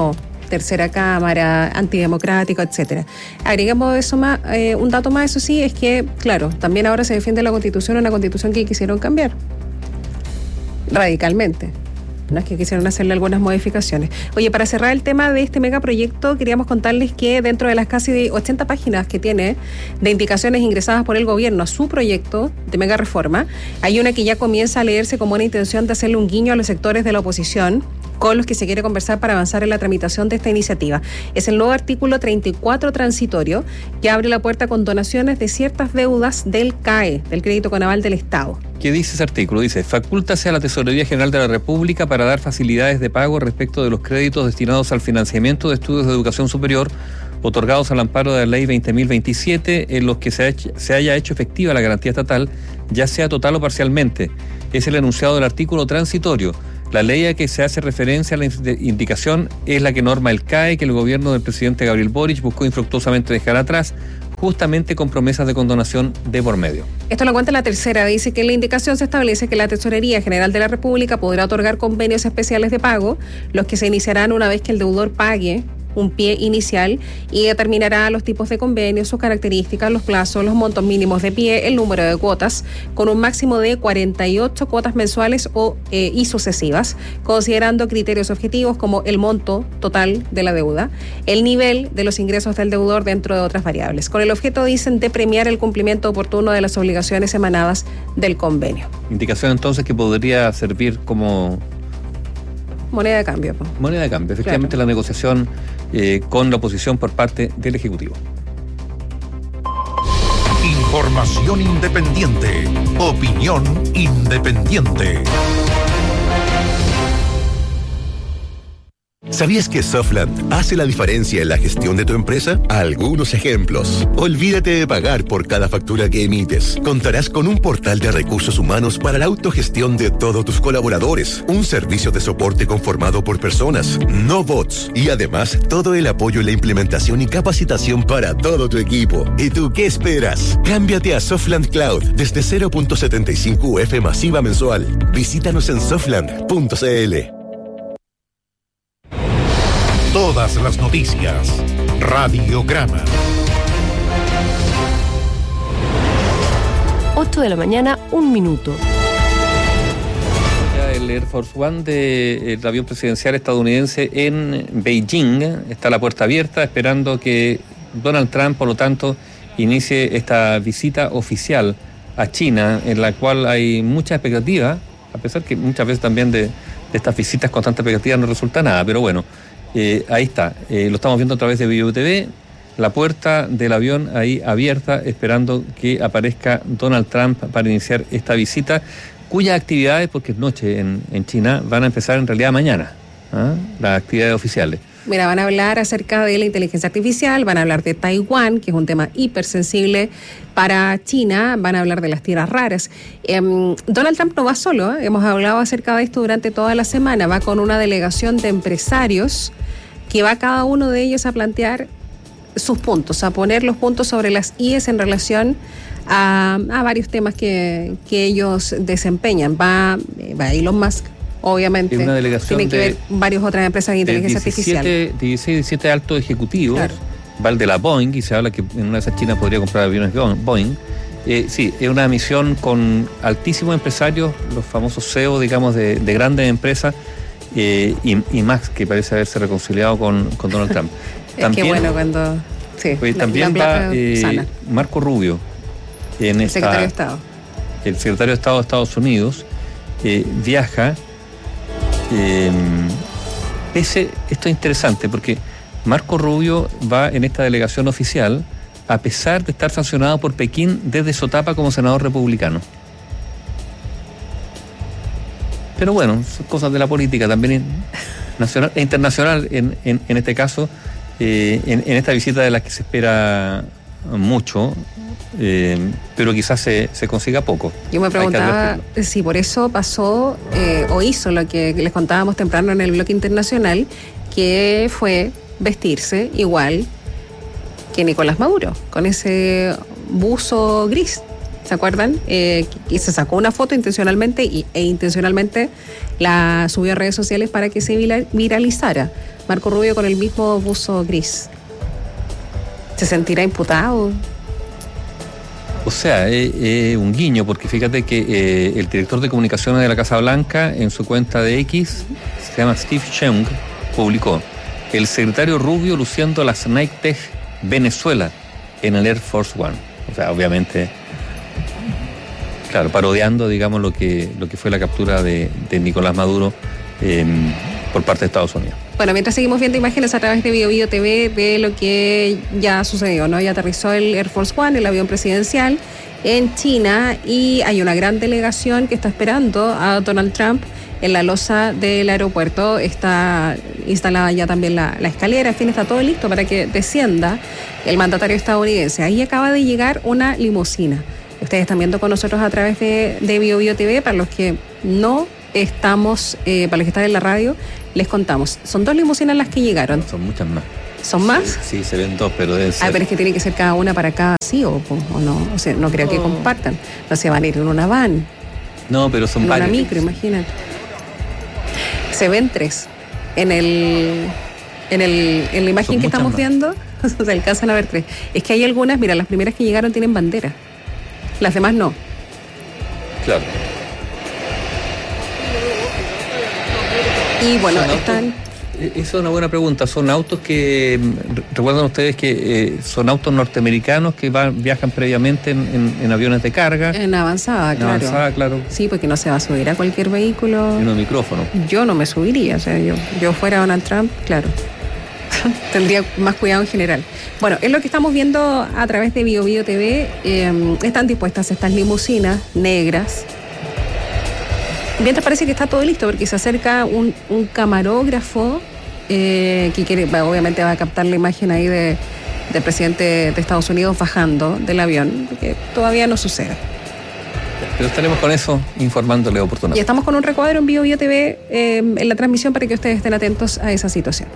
tercera cámara, antidemocrático, etcétera. Agregamos eso más, eh, un dato más, eso sí, es que, claro, también ahora se defiende la Constitución, una Constitución que quisieron cambiar radicalmente. No es que quisieron hacerle algunas modificaciones. Oye, para cerrar el tema de este megaproyecto, queríamos contarles que dentro de las casi ochenta páginas que tiene de indicaciones ingresadas por el gobierno a su proyecto de mega reforma, hay una que ya comienza a leerse como una intención de hacerle un guiño a los sectores de la oposición con los que se quiere conversar para avanzar en la tramitación de esta iniciativa. Es el nuevo artículo treinta y cuatro transitorio que abre la puerta con donaciones de ciertas deudas del C A E, del Crédito con Aval del Estado. ¿Qué dice ese artículo? Dice, facúltase a la Tesorería General de la República para dar facilidades de pago respecto de los créditos destinados al financiamiento de estudios de educación superior otorgados al amparo de la Ley veinte mil veintisiete, en los que se, ha hecho, se haya hecho efectiva la garantía estatal, ya sea total o parcialmente. Es el enunciado del artículo transitorio. La ley a que se hace referencia a la indicación es la que norma el C A E, que el gobierno del presidente Gabriel Boric buscó infructuosamente dejar atrás, justamente con promesas de condonación de por medio. Esto lo cuenta la tercera, dice que en la indicación se establece que la Tesorería General de la República podrá otorgar convenios especiales de pago, los que se iniciarán una vez que el deudor pague un pie inicial y determinará los tipos de convenios, sus características, los plazos, los montos mínimos de pie, el número de cuotas, con un máximo de cuarenta y ocho cuotas mensuales o eh, y sucesivas, considerando criterios objetivos como el monto total de la deuda, el nivel de los ingresos del deudor, dentro de otras variables, con el objeto, dicen, de premiar el cumplimiento oportuno de las obligaciones emanadas del convenio. Indicación entonces que podría servir como moneda de cambio. ¿no? Moneda de cambio, efectivamente, claro. La negociación eh, con la oposición por parte del Ejecutivo. Información independiente. Opinión independiente. ¿Sabías que Softland hace la diferencia en la gestión de tu empresa? Algunos ejemplos. Olvídate de pagar por cada factura que emites. Contarás con un portal de recursos humanos para la autogestión de todos tus colaboradores. Un servicio de soporte conformado por personas, no bots. Y además, todo el apoyo en la implementación y capacitación para todo tu equipo. ¿Y tú qué esperas? Cámbiate a Softland Cloud desde cero punto setenta y cinco U F masiva mensual. Visítanos en softland punto c l. Todas las noticias. Radiograma. ocho de la mañana, un minuto. Ya el Air Force One del avión presidencial estadounidense en Beijing está a la puerta abierta, esperando que Donald Trump, por lo tanto, inicie esta visita oficial a China, en la cual hay mucha expectativa, a pesar que muchas veces también de, de estas visitas con tanta expectativa no resulta nada, pero bueno. Eh, ahí está, eh, lo estamos viendo a través de Video T V, la puerta del avión ahí abierta, esperando que aparezca Donald Trump para iniciar esta visita, cuyas actividades, porque es noche en, en China, van a empezar en realidad mañana, ¿ah? Las actividades oficiales. Mira, van a hablar acerca de la inteligencia artificial, van a hablar de Taiwán, que es un tema hipersensible para China, van a hablar de las tierras raras. Eh, Donald Trump no va solo, ¿eh? Hemos hablado acerca de esto durante toda la semana, va con una delegación de empresarios que va cada uno de ellos a plantear sus puntos, a poner los puntos sobre las íes en relación a, a varios temas que, que ellos desempeñan. Va, va Elon Musk, obviamente, una delegación tiene que de, ver varias otras empresas de inteligencia diecisiete, artificial. dieciséis, diecisiete altos ejecutivos, claro. Va el de la Boeing, y se habla que en una de esas China podría comprar aviones Boeing. Eh, sí, es una misión con altísimos empresarios, los famosos C E O, digamos, de, de grandes empresas, eh, y, y Max, que parece haberse reconciliado con, con Donald Trump. Es también, que bueno cuando... Sí, pues, la, también la va eh, Marco Rubio, en el esta, secretario de Estado. El secretario de Estado de Estados Unidos eh, viaja. Eh, ese, esto es interesante porque Marco Rubio va en esta delegación oficial a pesar de estar sancionado por Pekín desde su etapa como senador republicano. Pero bueno, son cosas de la política también nacional e internacional en, en, en este caso, eh, en, en esta visita de la que se espera mucho, eh, pero quizás se, se consiga poco. Yo me preguntaba si por eso pasó eh, o hizo lo que les contábamos temprano en el bloque internacional, que fue vestirse igual que Nicolás Maduro, con ese buzo gris. ¿se acuerdan? Eh, y se sacó una foto intencionalmente y, e intencionalmente la subió a redes sociales para que se viralizara. Marco Rubio con el mismo buzo gris. ¿Se sentirá imputado? O sea, es eh, eh, un guiño, porque fíjate que eh, el director de comunicaciones de la Casa Blanca, en su cuenta de X, se llama Steve Cheung, publicó: el secretario Rubio luciendo las Nike Tech Venezuela en el Air Force One. O sea, obviamente, claro, parodiando, digamos, lo que, lo que fue la captura de, de Nicolás Maduro eh, por parte de Estados Unidos. Bueno, mientras seguimos viendo imágenes a través de Bio Bio T V de lo que ya sucedió, ¿no? Ya aterrizó el Air Force One, el avión presidencial, en China, y hay una gran delegación que está esperando a Donald Trump en la losa del aeropuerto. Está instalada ya también la, la escalera, en fin, está todo listo para que descienda el mandatario estadounidense. Ahí acaba de llegar una limusina. Ustedes están viendo con nosotros a través de, de Bio Bio T V. Para los que no estamos, eh, para los que están en la radio, les contamos. Son dos limusinas las que llegaron. Son muchas más. ¿Son más? Sí, sí, se ven dos, pero deben ser... Ah, pero es que tiene que ser cada una para cada sí o, o no. O sea, no creo no. que compartan. No se van a ir en una van. No, pero son en varias. Una micro, imagínate. Se ven tres. En el... En, el, en la imagen son que estamos más. viendo, se alcanzan a ver tres. Es que hay algunas, mira, las primeras que llegaron tienen bandera. Las demás no. Claro. Y bueno, están... Esa es una buena pregunta. Son autos que, recuerdan ustedes que eh, son autos norteamericanos que van, viajan previamente en, en, en aviones de carga. En avanzada, en claro. avanzada, claro. Sí, porque no se va a subir a cualquier vehículo. En un micrófono. Yo no me subiría, o sea, yo, yo fuera Donald Trump, claro. Tendría más cuidado en general. Bueno, es lo que estamos viendo a través de Bio Bio T V. Eh, están dispuestas estas limusinas negras. Mientras parece que está todo listo, porque se acerca un, un camarógrafo eh, que quiere, bueno, obviamente va a captar la imagen ahí de, del presidente de Estados Unidos bajando del avión, que todavía no sucede. Pero estaremos con eso informándole oportunamente. Y estamos con un recuadro en Bio Bio T V eh, en la transmisión para que ustedes estén atentos a esa situación.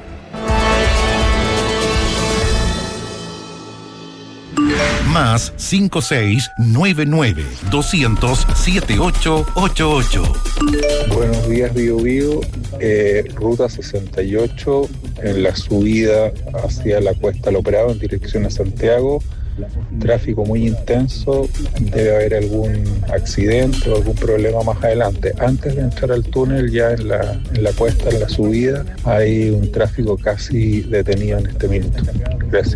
Más cinco seis nueve nueve doscientos setenta y ocho ochenta y ocho. Buenos días, Bio Bio. Eh, ruta sesenta y ocho en la subida hacia la Cuesta Lo Prado en dirección a Santiago. Tráfico muy intenso. Debe haber algún accidente o algún problema más adelante. Antes de entrar al túnel, ya en la, en la cuesta, en la subida, hay un tráfico casi detenido en este minuto. Gracias.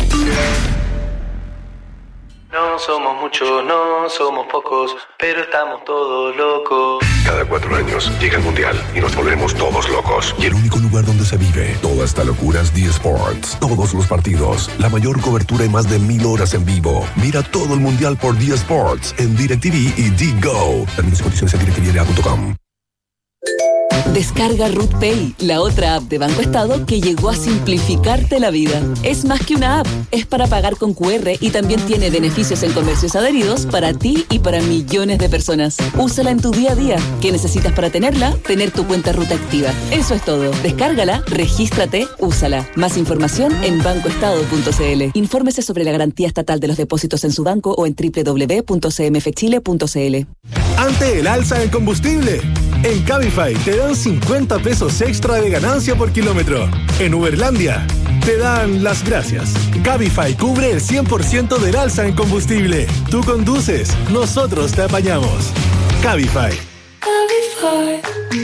No somos muchos, no somos pocos, pero estamos todos locos. Cada cuatro años llega el Mundial y nos volvemos todos locos. Y el único lugar donde se vive toda esta locura es D Sports. Todos los partidos, la mayor cobertura y más de mil horas en vivo. Mira todo el Mundial por D Sports en DirecTV y D-Go. Términos y condiciones en direct t v l a punto com. Descarga Ruth Pay, la otra app de Banco Estado que llegó a simplificarte la vida. Es más que una app, es para pagar con cu erre y también tiene beneficios en comercios adheridos para ti y para millones de personas. Úsala en tu día a día. ¿Qué necesitas para tenerla? Tener tu cuenta Ruth activa. Eso es todo. Descárgala, regístrate, úsala. Más información en banco estado punto c l. Infórmese sobre la garantía estatal de los depósitos en su banco o en doble u doble u doble u punto c m f chile punto c l. Ante el alza del combustible, en Cabify te dan cincuenta pesos extra de ganancia por kilómetro. En Uberlandia te dan las gracias. Cabify cubre el cien por ciento del alza en combustible. Tú conduces, nosotros te apañamos. Cabify. Cabify.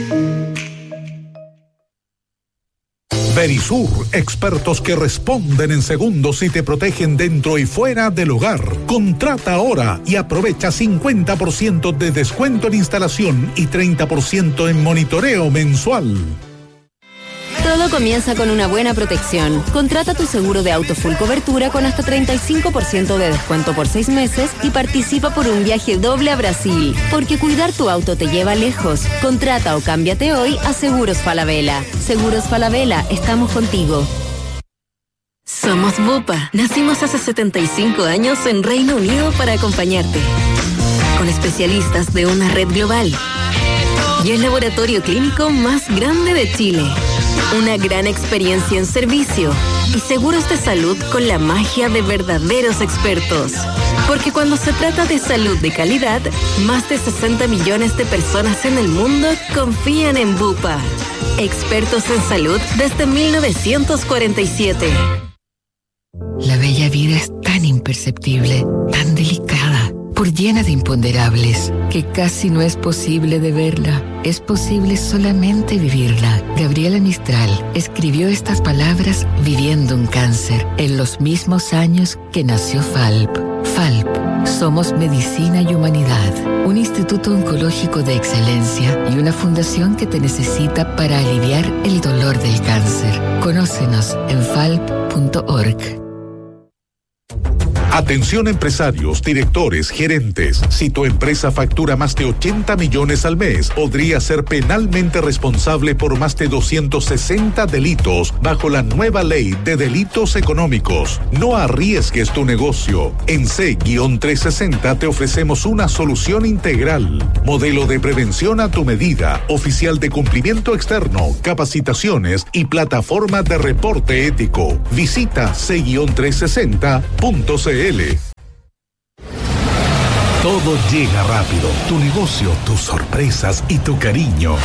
Verisur, expertos que responden en segundos y te protegen dentro y fuera del hogar. Contrata ahora y aprovecha cincuenta por ciento de descuento en instalación y treinta por ciento en monitoreo mensual. Todo comienza con una buena protección. Contrata tu seguro de auto full cobertura con hasta treinta y cinco por ciento de descuento por seis meses y participa por un viaje doble a Brasil. Porque cuidar tu auto te lleva lejos. Contrata o cámbiate hoy a Seguros Falabella. Seguros Falabella, estamos contigo. Somos Bupa. Nacimos hace setenta y cinco años en Reino Unido para acompañarte. Con especialistas de una red global. Y el laboratorio clínico más grande de Chile. Una gran experiencia en servicio y seguros de salud con la magia de verdaderos expertos. Porque cuando se trata de salud de calidad, más de sesenta millones de personas en el mundo confían en Bupa. Expertos en salud desde mil novecientos cuarenta y siete. La bella vida es tan imperceptible, tan delicada, por llena de imponderables, que casi no es posible de verla. Es posible solamente vivirla. Gabriela Mistral escribió estas palabras viviendo un cáncer en los mismos años que nació Falp. Falp, somos medicina y humanidad, un instituto oncológico de excelencia y una fundación que te necesita para aliviar el dolor del cáncer. Conócenos en falp punto org. Atención empresarios, directores, gerentes. Si tu empresa factura más de ochenta millones al mes, podría ser penalmente responsable por más de doscientos sesenta delitos bajo la nueva ley de delitos económicos. No arriesgues tu negocio. En C trescientos sesenta te ofrecemos una solución integral. Modelo de prevención a tu medida, oficial de cumplimiento externo, capacitaciones y plataforma de reporte ético. Visita C trescientos sesenta punto c l. Todo llega rápido. Tu negocio, tus sorpresas y tu cariño.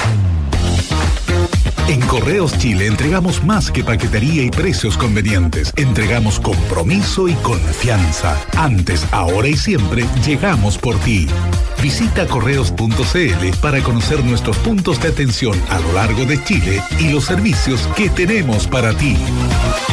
En Correos Chile entregamos más que paquetería y precios convenientes. Entregamos compromiso y confianza. Antes, ahora y siempre, llegamos por ti. Visita correos punto c l para conocer nuestros puntos de atención a lo largo de Chile y los servicios que tenemos para ti.